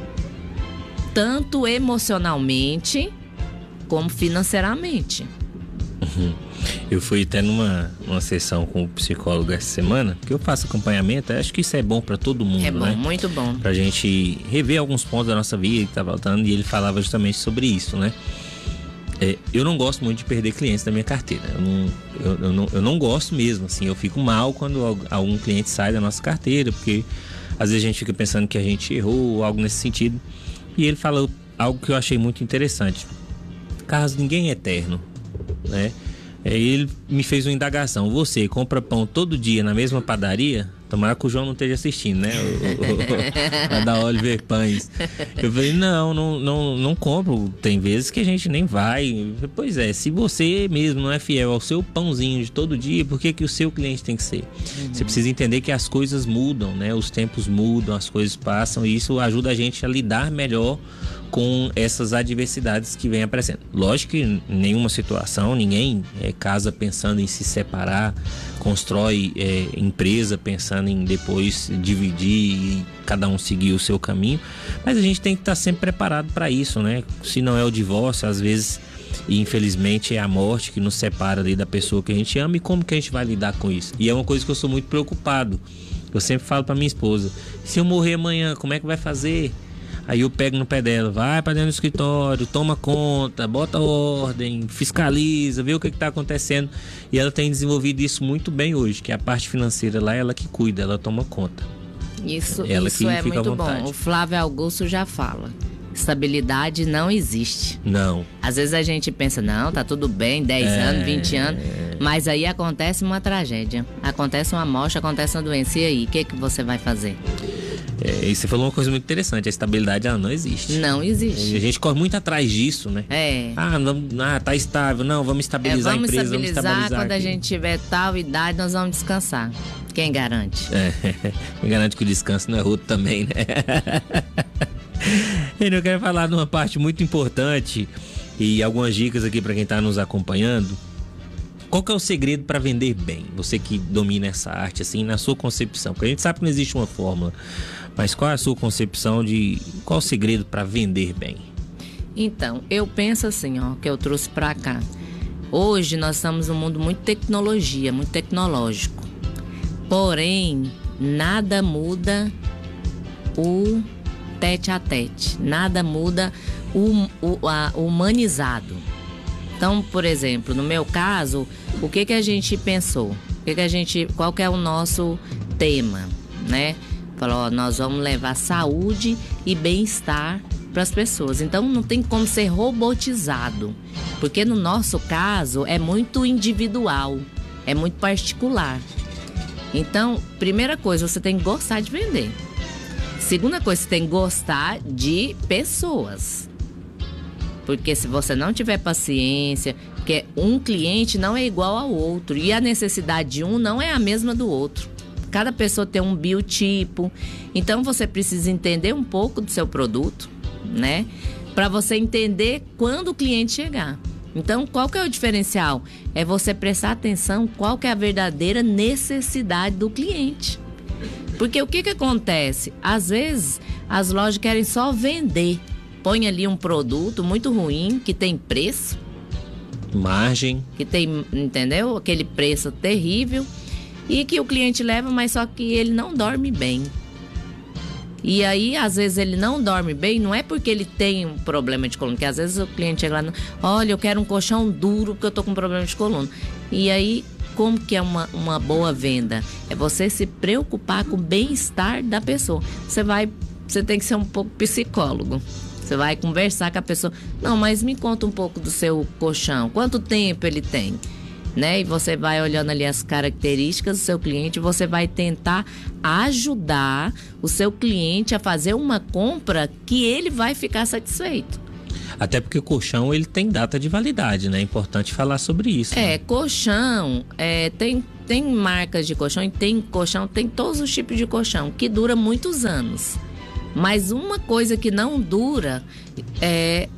Tanto emocionalmente como financeiramente. Uhum. Eu fui até numa uma sessão com o psicólogo essa semana, que eu faço acompanhamento. Acho que isso é bom para todo mundo, é bom, né? Muito bom. Pra gente rever alguns pontos da nossa vida que tá faltando, e ele falava justamente sobre isso, né? É, eu não gosto muito de perder clientes da minha carteira. Eu não, eu, eu, não, eu não gosto mesmo, assim. Eu fico mal quando algum cliente sai da nossa carteira, porque às vezes a gente fica pensando que a gente errou, algo nesse sentido. E ele falou algo que eu achei muito interessante. Carlos, ninguém é eterno, né? Aí ele me fez uma indagação. Você compra pão todo dia na mesma padaria? Tomara que o João não esteja assistindo, né? O, o, da Oliver Pães. Eu falei, não, não, não, não compro. Tem vezes que a gente nem vai. Falei, pois é, se você mesmo não é fiel ao seu pãozinho de todo dia, por que que o seu cliente tem que ser? Uhum. Você precisa entender que as coisas mudam, né? Os tempos mudam, as coisas passam, e isso ajuda a gente a lidar melhor com essas adversidades que vem aparecendo. Lógico que em nenhuma situação, ninguém é, casa pensando em se separar, constrói é, empresa pensando em depois dividir e cada um seguir o seu caminho, mas a gente tem que estar sempre preparado para isso, né? Se não é o divórcio, às vezes, e infelizmente é a morte que nos separa ali da pessoa que a gente ama, e como que a gente vai lidar com isso? E é uma coisa que eu sou muito preocupado. Eu sempre falo para minha esposa, se eu morrer amanhã, como é que vai fazer? Aí eu pego no pé dela, vai para dentro do escritório, toma conta, bota ordem, fiscaliza, vê o que está acontecendo. E ela tem desenvolvido isso muito bem hoje, que é a parte financeira lá, ela que cuida, ela toma conta. Isso, ela isso é muito bom. O Flávio Augusto já fala. Estabilidade não existe. Não. Às vezes a gente pensa, não, tá tudo bem, dez é... anos, vinte anos. Mas aí acontece uma tragédia. Acontece uma morte, acontece uma doença. E aí, o que, que você vai fazer? É, e você falou uma coisa muito interessante, a estabilidade ela não existe. Não existe. A gente corre muito atrás disso, né? É. Ah, não, ah tá estável, não, vamos estabilizar é, vamos a empresa, estabilizar, vamos estabilizar quando aqui. A gente tiver tal idade, nós vamos descansar. Quem garante? É, quem garante que o descanso não é outro também, né? Eu quero falar de uma parte muito importante e algumas dicas aqui para quem está nos acompanhando. Qual que é o segredo para vender bem? Você que domina essa arte, assim, na sua concepção. Porque a gente sabe que não existe uma fórmula, mas qual é a sua concepção de qual é o segredo para vender bem? Então, eu penso assim, ó, que eu trouxe para cá. Hoje nós estamos num mundo muito tecnologia, muito tecnológico. Porém, nada muda o tete a tete. Nada muda o, o, a, o humanizado. Então, por exemplo, no meu caso, o que que a gente pensou? O que que a gente, qual que é o nosso tema, né? Falou, ó, nós vamos levar saúde e bem-estar para as pessoas. Então, não tem como ser robotizado, porque no nosso caso é muito individual, é muito particular. Então, primeira coisa, você tem que gostar de vender. Segunda coisa, você tem que gostar de pessoas. Porque se você não tiver paciência, porque um cliente não é igual ao outro e a necessidade de um não é a mesma do outro. Cada pessoa tem um biotipo, então você precisa entender um pouco do seu produto, né? Para você entender quando o cliente chegar. Então, qual que é o diferencial? É você prestar atenção qual que é a verdadeira necessidade do cliente. Porque o que que acontece? Às vezes, as lojas querem só vender. Põe ali um produto muito ruim, que tem preço. Margem. Que tem, entendeu? Aquele preço terrível. E que o cliente leva, mas só que ele não dorme bem. E aí, às vezes, ele não dorme bem, não é porque ele tem um problema de coluna. Porque às vezes o cliente chega lá, olha, eu quero um colchão duro porque eu tô com problema de coluna. E aí, como que é uma, uma boa venda? É você se preocupar com o bem-estar da pessoa. Você vai, você tem que ser um pouco psicólogo. Você vai conversar com a pessoa. Não, mas me conta um pouco do seu colchão. Quanto tempo ele tem? né? E você vai olhando ali as características do seu cliente, você vai tentar ajudar o seu cliente a fazer uma compra que ele vai ficar satisfeito. Até porque o colchão, ele tem data de validade, né? É importante falar sobre isso. É, né? colchão, é, tem, tem marcas de colchão e tem colchão, tem todos os tipos de colchão, que dura muitos anos. Mas uma coisa que não dura é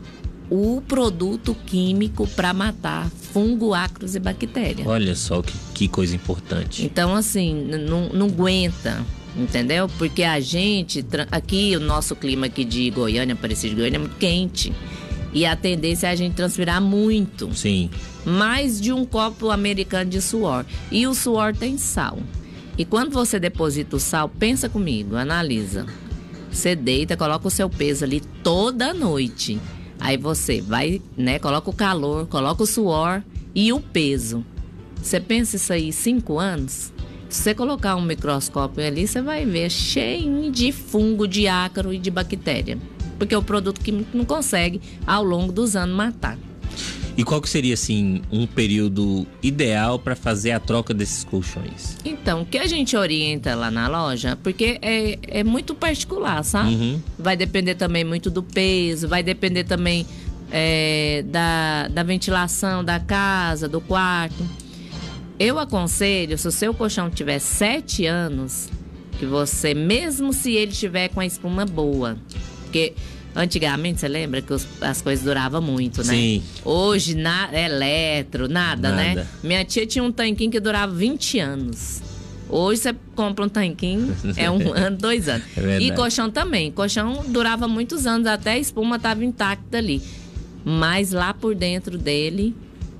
o produto químico para matar fungo, ácaros e bactérias. Olha só que, que coisa importante. Então, assim, não, não aguenta, entendeu? Porque a gente, aqui, o nosso clima aqui de Goiânia, Aparecida de Goiânia, é muito quente. E a tendência é a gente transpirar muito. Sim. Mais de um copo americano de suor. E o suor tem sal. E quando você deposita o sal, pensa comigo, analisa. Você deita, coloca o seu peso ali toda noite. Aí você vai, né, coloca o calor, coloca o suor e o peso. Você pensa isso aí, cinco anos? Se você colocar um microscópio ali, você vai ver cheio de fungo, de ácaro e de bactéria. Porque o produto químico não consegue, ao longo dos anos, matar. E qual que seria, assim, um período ideal para fazer a troca desses colchões? Então, o que a gente orienta lá na loja, porque é, é muito particular, sabe? Uhum. Vai depender também muito do peso, vai depender também é, da, da ventilação da casa, do quarto. Eu aconselho, se o seu colchão tiver sete anos, que você, mesmo se ele tiver com a espuma boa, porque antigamente, você lembra que os, as coisas duravam muito, né? Sim. Hoje, na, eletro, nada, Nada, né? Minha tia tinha um tanquinho que durava vinte anos. Hoje você compra um tanquinho, é um ano, dois anos. É e colchão também. Colchão durava muitos anos, até a espuma estava intacta ali. Mas lá por dentro dele,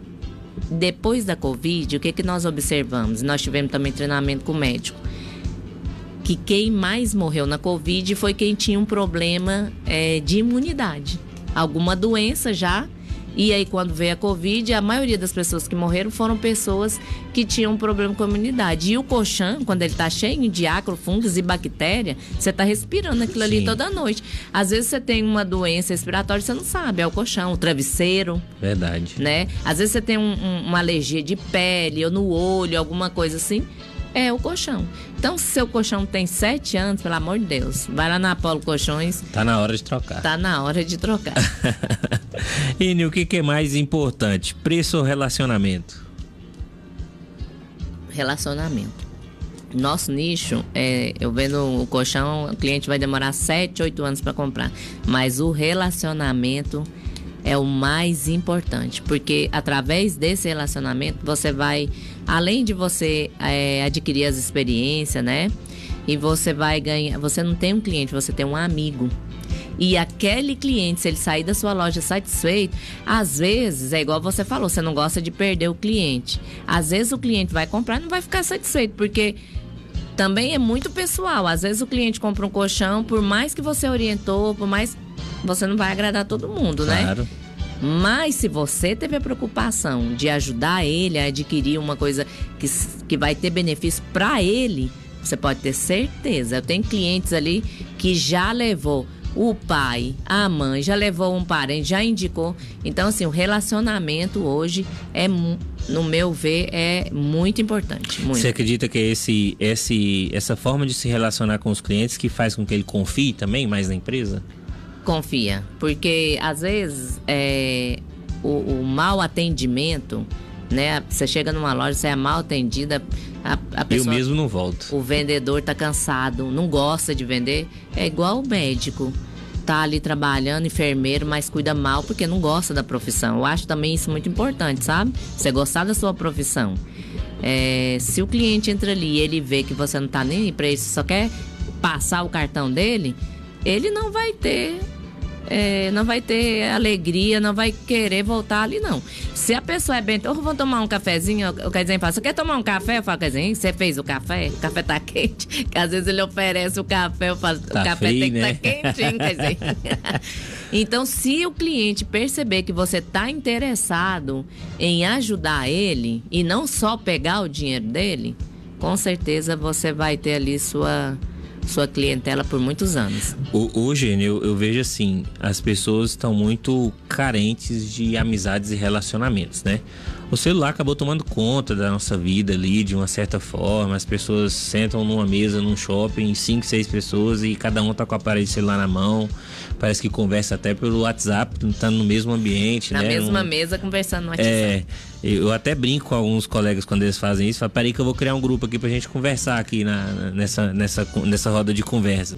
depois da Covid, o que, que nós observamos? Nós tivemos também treinamento com o médico. Que quem mais morreu na Covid foi quem tinha um problema é, de imunidade. Alguma doença já. E aí, quando veio a Covid, a maioria das pessoas que morreram foram pessoas que tinham um problema com a imunidade. E o colchão, quando ele tá cheio de ácaro, fungos e bactéria, você tá respirando aquilo ali Sim. toda noite. Às vezes você tem uma doença respiratória e você não sabe, é o colchão, o travesseiro. Verdade. Né? Às vezes você tem um, um, uma alergia de pele ou no olho, alguma coisa assim. É o colchão. Então, se seu colchão tem sete anos, pelo amor de Deus, vai lá na Apolo Colchões. Tá na hora de trocar. Tá na hora de trocar. E o que, que é mais importante? Preço ou relacionamento? Relacionamento. Nosso nicho, é, eu vendo o colchão, o cliente vai demorar sete, oito anos para comprar. Mas o relacionamento é o mais importante, porque através desse relacionamento você vai, além de você é, adquirir as experiências, né? E você vai ganhar, você não tem um cliente, você tem um amigo. E aquele cliente, se ele sair da sua loja satisfeito, às vezes, é igual você falou, você não gosta de perder o cliente. Às vezes o cliente vai comprar e não vai ficar satisfeito, porque também é muito pessoal. Às vezes o cliente compra um colchão, por mais que você orientou, por mais... você não vai agradar todo mundo, né? Claro. Mas se você teve a preocupação de ajudar ele a adquirir uma coisa que, que vai ter benefício para ele, você pode ter certeza. Eu tenho clientes ali que já levou o pai, a mãe, já levou um parente, já indicou. Então, assim, o relacionamento hoje é, no meu ver, é muito importante. Muito. Você acredita que é esse, esse, essa forma de se relacionar com os clientes que faz com que ele confie também mais na empresa? Confia, porque às vezes é, o, o mau atendimento, né? Você chega numa loja, você é mal atendida, a, a pessoa, eu mesmo não volto. O vendedor tá cansado, não gosta de vender. É igual o médico, tá ali trabalhando, enfermeiro, mas cuida mal porque não gosta da profissão. Eu acho também isso muito importante, sabe? Você gostar da sua profissão. É, se o cliente entra ali e ele vê que você não tá nem aí pra isso, só quer passar o cartão dele, ele não vai ter... É, não vai ter alegria, não vai querer voltar ali, não. Se a pessoa é bem... Ou vou tomar um cafezinho, o Caizinho fala, você quer tomar um café? Eu falo, Caizinho, você fez o café? O café tá quente? Que às vezes ele oferece o café, eu falo, tá o café frio, tem que né? estar tá quentinho, Caizinho. Então, se o cliente perceber que você tá interessado em ajudar ele e não só pegar o dinheiro dele, com certeza você vai ter ali sua... sua clientela por muitos anos. Hoje, eu, eu vejo assim, as pessoas estão muito carentes de amizades e relacionamentos, né? o celular acabou tomando conta da nossa vida ali, de uma certa forma. As pessoas sentam numa mesa, num shopping, cinco, seis pessoas, e cada um tá com o aparelho de celular na mão. Parece que conversa até pelo WhatsApp, tá no mesmo ambiente, na né? Na mesma um, mesa, conversando no WhatsApp. É, eu até brinco com alguns colegas quando eles fazem isso. Falo, peraí que eu vou criar um grupo aqui pra gente conversar aqui na, nessa, nessa, nessa roda de conversa.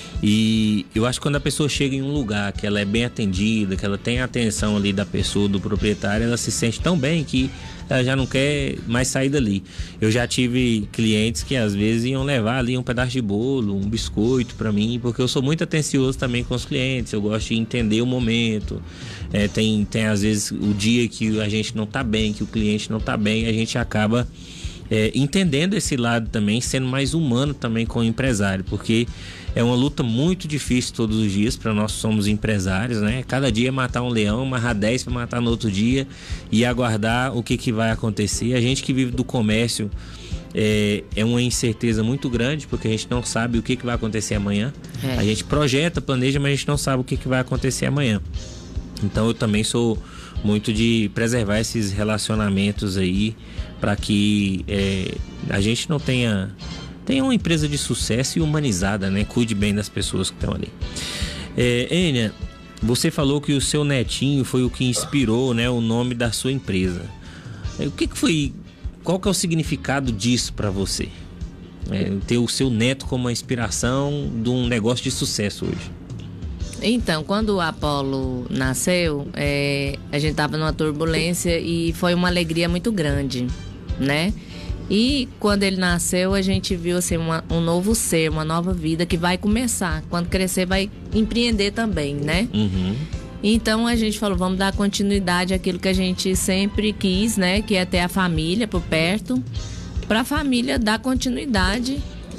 E eu acho que quando a pessoa chega em um lugar que ela é bem atendida, que ela tem a atenção ali da pessoa, do proprietário, ela se sente tão bem que ela já não quer mais sair dali. Eu já tive clientes que às vezes iam levar ali um pedaço de bolo, um biscoito para mim, porque eu sou muito atencioso também com os clientes, eu gosto de entender o momento. É, tem, tem às vezes o dia que a gente não tá bem, que o cliente não tá bem, a gente acaba é, entendendo esse lado também, sendo mais humano também com o empresário, porque é uma luta muito difícil todos os dias para nós que somos empresários, né? Cada dia matar um leão, amarrar dez para matar no outro dia e aguardar o que, que vai acontecer. A gente que vive do comércio é, é uma incerteza muito grande, porque a gente não sabe o que, que vai acontecer amanhã. É. A gente projeta, planeja, mas a gente não sabe o que, que vai acontecer amanhã. Então eu também sou muito de preservar esses relacionamentos aí para que é, a gente não tenha... Tenha uma empresa de sucesso e humanizada, né? Cuide bem das pessoas que estão ali. É, Enia, você falou que o seu netinho foi o que inspirou, né, o nome da sua empresa. É, o que, que foi... Qual que é o significado disso para você? É, ter o seu neto como uma inspiração de um negócio de sucesso hoje. Então, quando o Apolo nasceu, é, a gente estava numa turbulência e foi uma alegria muito grande, né? E quando ele nasceu, a gente viu assim, uma, um novo ser, uma nova vida que vai começar. Quando crescer, vai empreender também, né? Uhum. Então a gente falou, vamos dar continuidade àquilo que a gente sempre quis, né? Que é ter a família por perto, para a família dar continuidade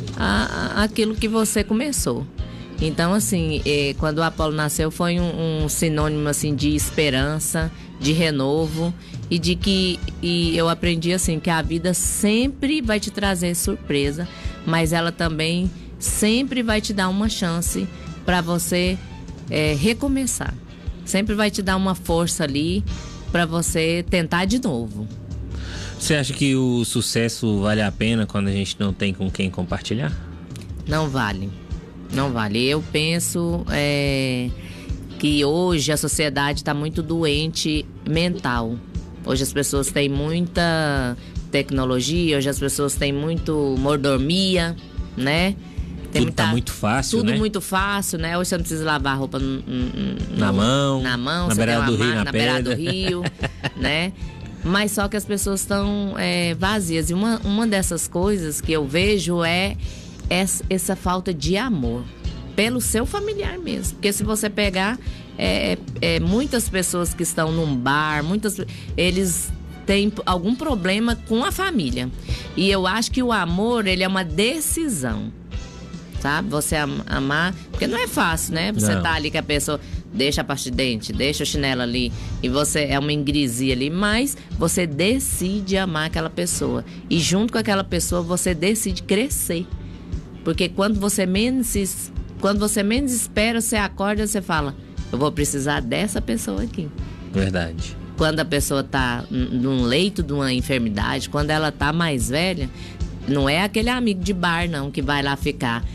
à, àquilo que você começou. Então, assim, eh, quando o Apolo nasceu, foi um, um sinônimo assim, de esperança, de renovo e de que e eu aprendi assim que a vida sempre vai te trazer surpresa, mas ela também sempre vai te dar uma chance para você é, recomeçar. Sempre vai te dar uma força ali para você tentar de novo. Você acha que o sucesso vale a pena quando a gente não tem com quem compartilhar? Não vale, não vale. Eu penso é, que hoje a sociedade está muito doente mental. Hoje as pessoas têm muita tecnologia, hoje as pessoas têm muito mordomia, né? Tem tudo muita, tá muito fácil, tudo né? muito fácil, né? Hoje você não precisa lavar a roupa no, no, na mão, na mão, na beirada do rio, na, na beirada do rio, né? Mas só que as pessoas estão é, vazias. E uma, uma dessas coisas que eu vejo é essa, essa falta de amor pelo seu familiar mesmo. Porque se você pegar é, é, muitas pessoas que estão num bar, muitas, eles têm algum problema com a família. E eu acho que o amor, ele é uma decisão, sabe? Você amar, porque não é fácil, né? Você não. Tá ali com a pessoa, deixa a pasta de dente, deixa o chinelo ali, e você é uma ingresia ali, mas você decide amar aquela pessoa. E junto com aquela pessoa, você decide crescer. Porque quando você menos, quando você menos espera, você acorda e você fala, eu vou precisar dessa pessoa aqui. Verdade. Quando a pessoa tá num leito de uma enfermidade, quando ela tá mais velha, não é aquele amigo de bar, não, que vai lá ficar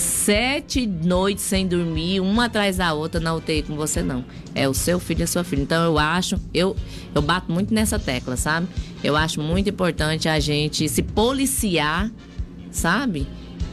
sete noites sem dormir, uma atrás da outra na U T I com você, não. É o seu filho e a sua filha. Então eu acho, eu, eu bato muito nessa tecla, sabe? Eu acho muito importante a gente se policiar, sabe?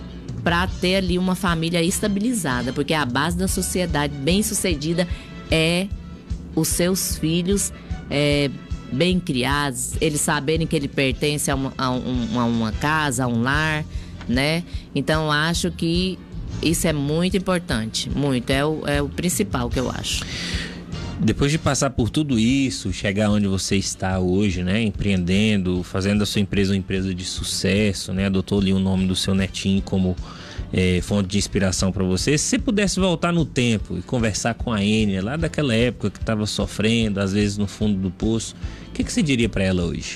Pra ter ali uma família estabilizada, porque a base da sociedade bem-sucedida é os seus filhos é, bem criados, eles saberem que ele pertence a uma, a, um, a uma casa, a um lar, né? Então acho que isso é muito importante, muito, é o, é o principal que eu acho. Depois de passar por tudo isso, chegar onde você está hoje, né, empreendendo, fazendo a sua empresa uma empresa de sucesso, né, adotou ali o nome do seu netinho como é, fonte de inspiração para você. Se você pudesse voltar no tempo e conversar com a Enia lá daquela época que estava sofrendo, às vezes no fundo do poço, o que, que você diria para ela hoje?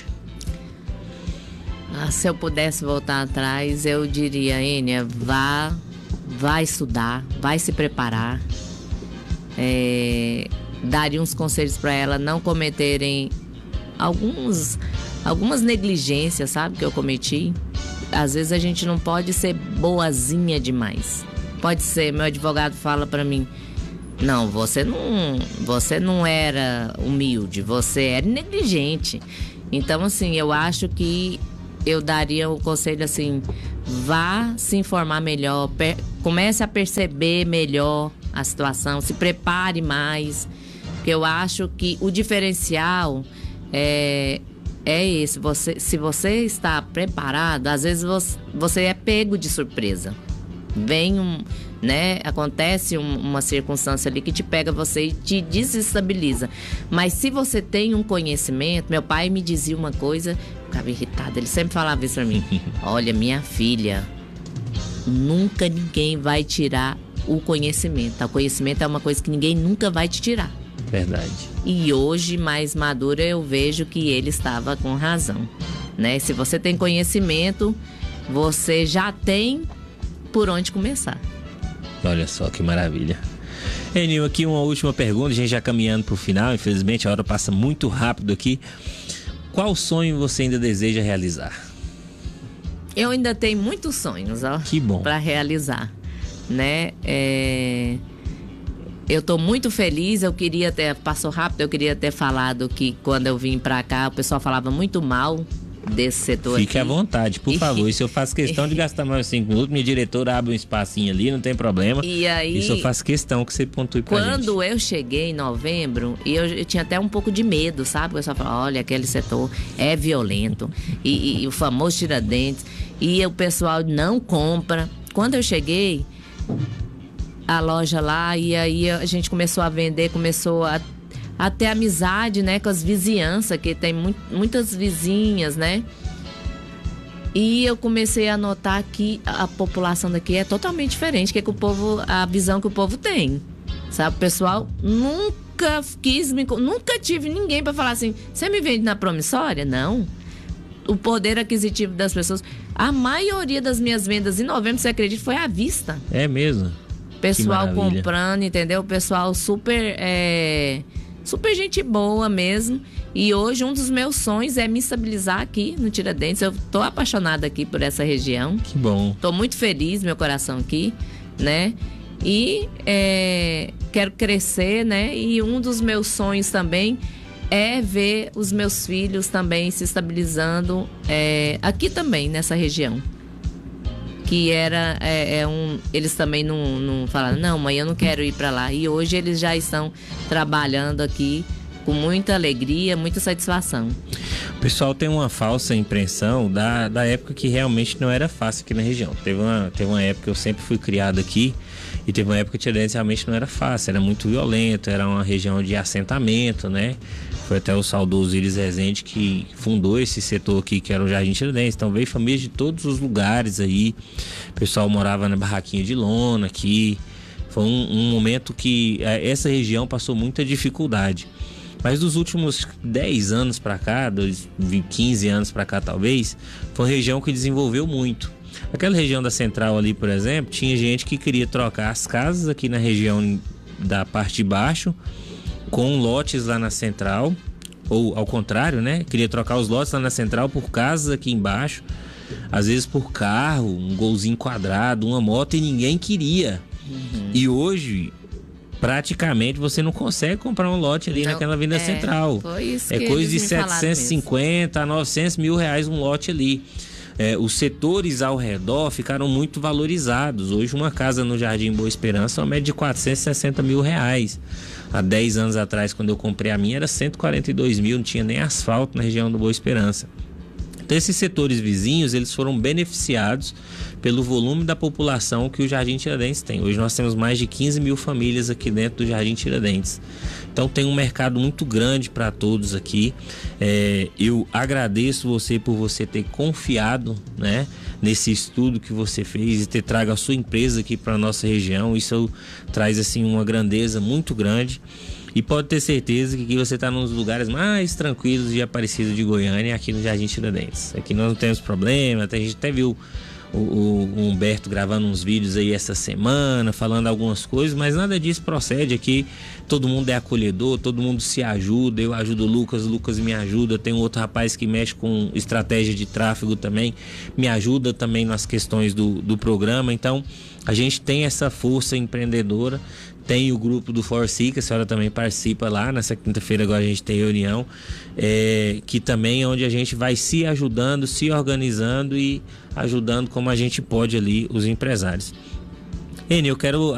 Ah, se eu pudesse voltar atrás, eu diria, Enia, vá, vá estudar, vai se preparar. É... daria uns conselhos para ela não cometerem alguns, algumas negligências, sabe, que eu cometi. Às vezes a gente não pode ser boazinha demais. Pode ser, meu advogado fala pra mim, não, você não, você não era humilde, você era negligente. Então, assim, eu acho que eu daria o conselho assim, vá se informar melhor, per, comece a perceber melhor a situação, se prepare mais, porque eu acho que o diferencial é, é esse, você, se você está preparado, às vezes você, você é pego de surpresa, vem um, né, acontece um, uma circunstância ali que te pega você e te desestabiliza, mas se você tem um conhecimento, meu pai me dizia uma coisa, eu ficava irritada, ele sempre falava isso pra mim, olha, minha filha, nunca ninguém vai tirar o conhecimento, o conhecimento é uma coisa que ninguém nunca vai te tirar. Verdade. E hoje, mais madura, eu vejo que ele estava com razão, né? Se você tem conhecimento, você já tem por onde começar. Olha só que maravilha. Enil, aqui uma última pergunta, a gente já caminhando para o final, infelizmente a hora passa muito rápido aqui. Qual sonho você ainda deseja realizar? Eu ainda tenho muitos sonhos, ó, que bom, para realizar, né? É... Eu tô muito feliz, eu queria ter, passou rápido, eu queria ter falado que quando eu vim para cá, o pessoal falava muito mal desse setor. Fique aqui. à vontade, por favor. Isso eu faço questão de gastar mais cinco minutos. Minha diretora abre um espacinho ali, não tem problema. E aí, isso eu faço questão que você pontue pra gente. Quando eu cheguei em novembro, e eu, eu tinha até um pouco de medo, sabe? O pessoal falava, olha, aquele setor é violento. E, e, e o famoso Tiradentes. E o pessoal não compra. Quando eu cheguei, a loja lá, e aí a gente começou a vender, começou a a ter amizade, né, com as vizinhanças, que tem mu- muitas vizinhas, né? E eu comecei a notar que a população daqui é totalmente diferente, que, é que o povo, a visão que o povo tem, sabe? O pessoal nunca quis me, nunca tive ninguém para falar assim, você me vende na promissória? Não. O poder aquisitivo das pessoas, a maioria das minhas vendas em novembro, você acredita, foi à vista. É mesmo? Pessoal comprando, entendeu? O pessoal super é, super gente boa mesmo. E hoje um dos meus sonhos é me estabilizar aqui no Tiradentes. Eu tô apaixonada aqui por essa região. Que bom. Tô muito feliz, meu coração aqui, né? E é, quero crescer, né? E um dos meus sonhos também é ver os meus filhos também se estabilizando é, aqui também, nessa região. Que era, é, é um, eles também não, não falaram, não, mãe, eu não quero ir para lá. E hoje eles já estão trabalhando aqui com muita alegria, muita satisfação. O pessoal tem uma falsa impressão da, da época que realmente não era fácil aqui na região. Teve uma, teve uma época que eu sempre fui criado aqui, e teve uma época que Tiradentes realmente não era fácil, era muito violento, era uma região de assentamento, né? Foi até o saudoso Iris Rezende que fundou esse setor aqui, que era o Jardim Tiradentes. Então veio famílias de todos os lugares aí. O pessoal morava na barraquinha de lona aqui. Foi um, um momento que essa região passou muita dificuldade. Mas dos últimos dez anos para cá, dos quinze anos para cá talvez, foi uma região que desenvolveu muito. Aquela região da Central ali, por exemplo, tinha gente que queria trocar as casas aqui na região da parte de baixo com lotes lá na Central, ou ao contrário, né? Queria trocar os lotes lá na Central por casas aqui embaixo, às vezes por carro, um golzinho quadrado, uma moto, e ninguém queria. Uhum. E hoje, praticamente, você não consegue comprar um lote ali não, naquela Avenida é, Central. Foi isso é que coisa de setecentos e cinquenta a novecentos mil reais um lote ali. É, os setores ao redor ficaram muito valorizados. Hoje uma casa no Jardim Boa Esperança é uma média de quatrocentos e sessenta mil reais. Há dez anos atrás, quando eu comprei a minha, era cento e quarenta e dois mil, não tinha nem asfalto na região do Boa Esperança. Então esses setores vizinhos, eles foram beneficiados pelo volume da população que o Jardim Tiradentes tem. Hoje nós temos mais de quinze mil famílias aqui dentro do Jardim Tiradentes. Então tem um mercado muito grande para todos aqui. É, eu agradeço você por você ter confiado, né, nesse estudo que você fez e ter trago a sua empresa aqui para a nossa região. Isso traz assim uma grandeza muito grande. E pode ter certeza que aqui você está nos lugares mais tranquilos de Aparecida de Goiânia, aqui no Jardim Tiradentes. Aqui nós não temos problema, a gente até viu o, o Humberto gravando uns vídeos aí essa semana, falando algumas coisas, mas nada disso procede. Aqui todo mundo é acolhedor, todo mundo se ajuda. Eu ajudo o Lucas, o Lucas me ajuda. Tem um outro rapaz que mexe com estratégia de tráfego também, me ajuda também nas questões do, do programa. Então a gente tem essa força empreendedora. Tem o grupo do Forci, que a senhora também participa lá. Nessa quinta-feira agora a gente tem reunião, é, que também é onde a gente vai se ajudando, se organizando e ajudando como a gente pode ali os empresários. Eni, eu quero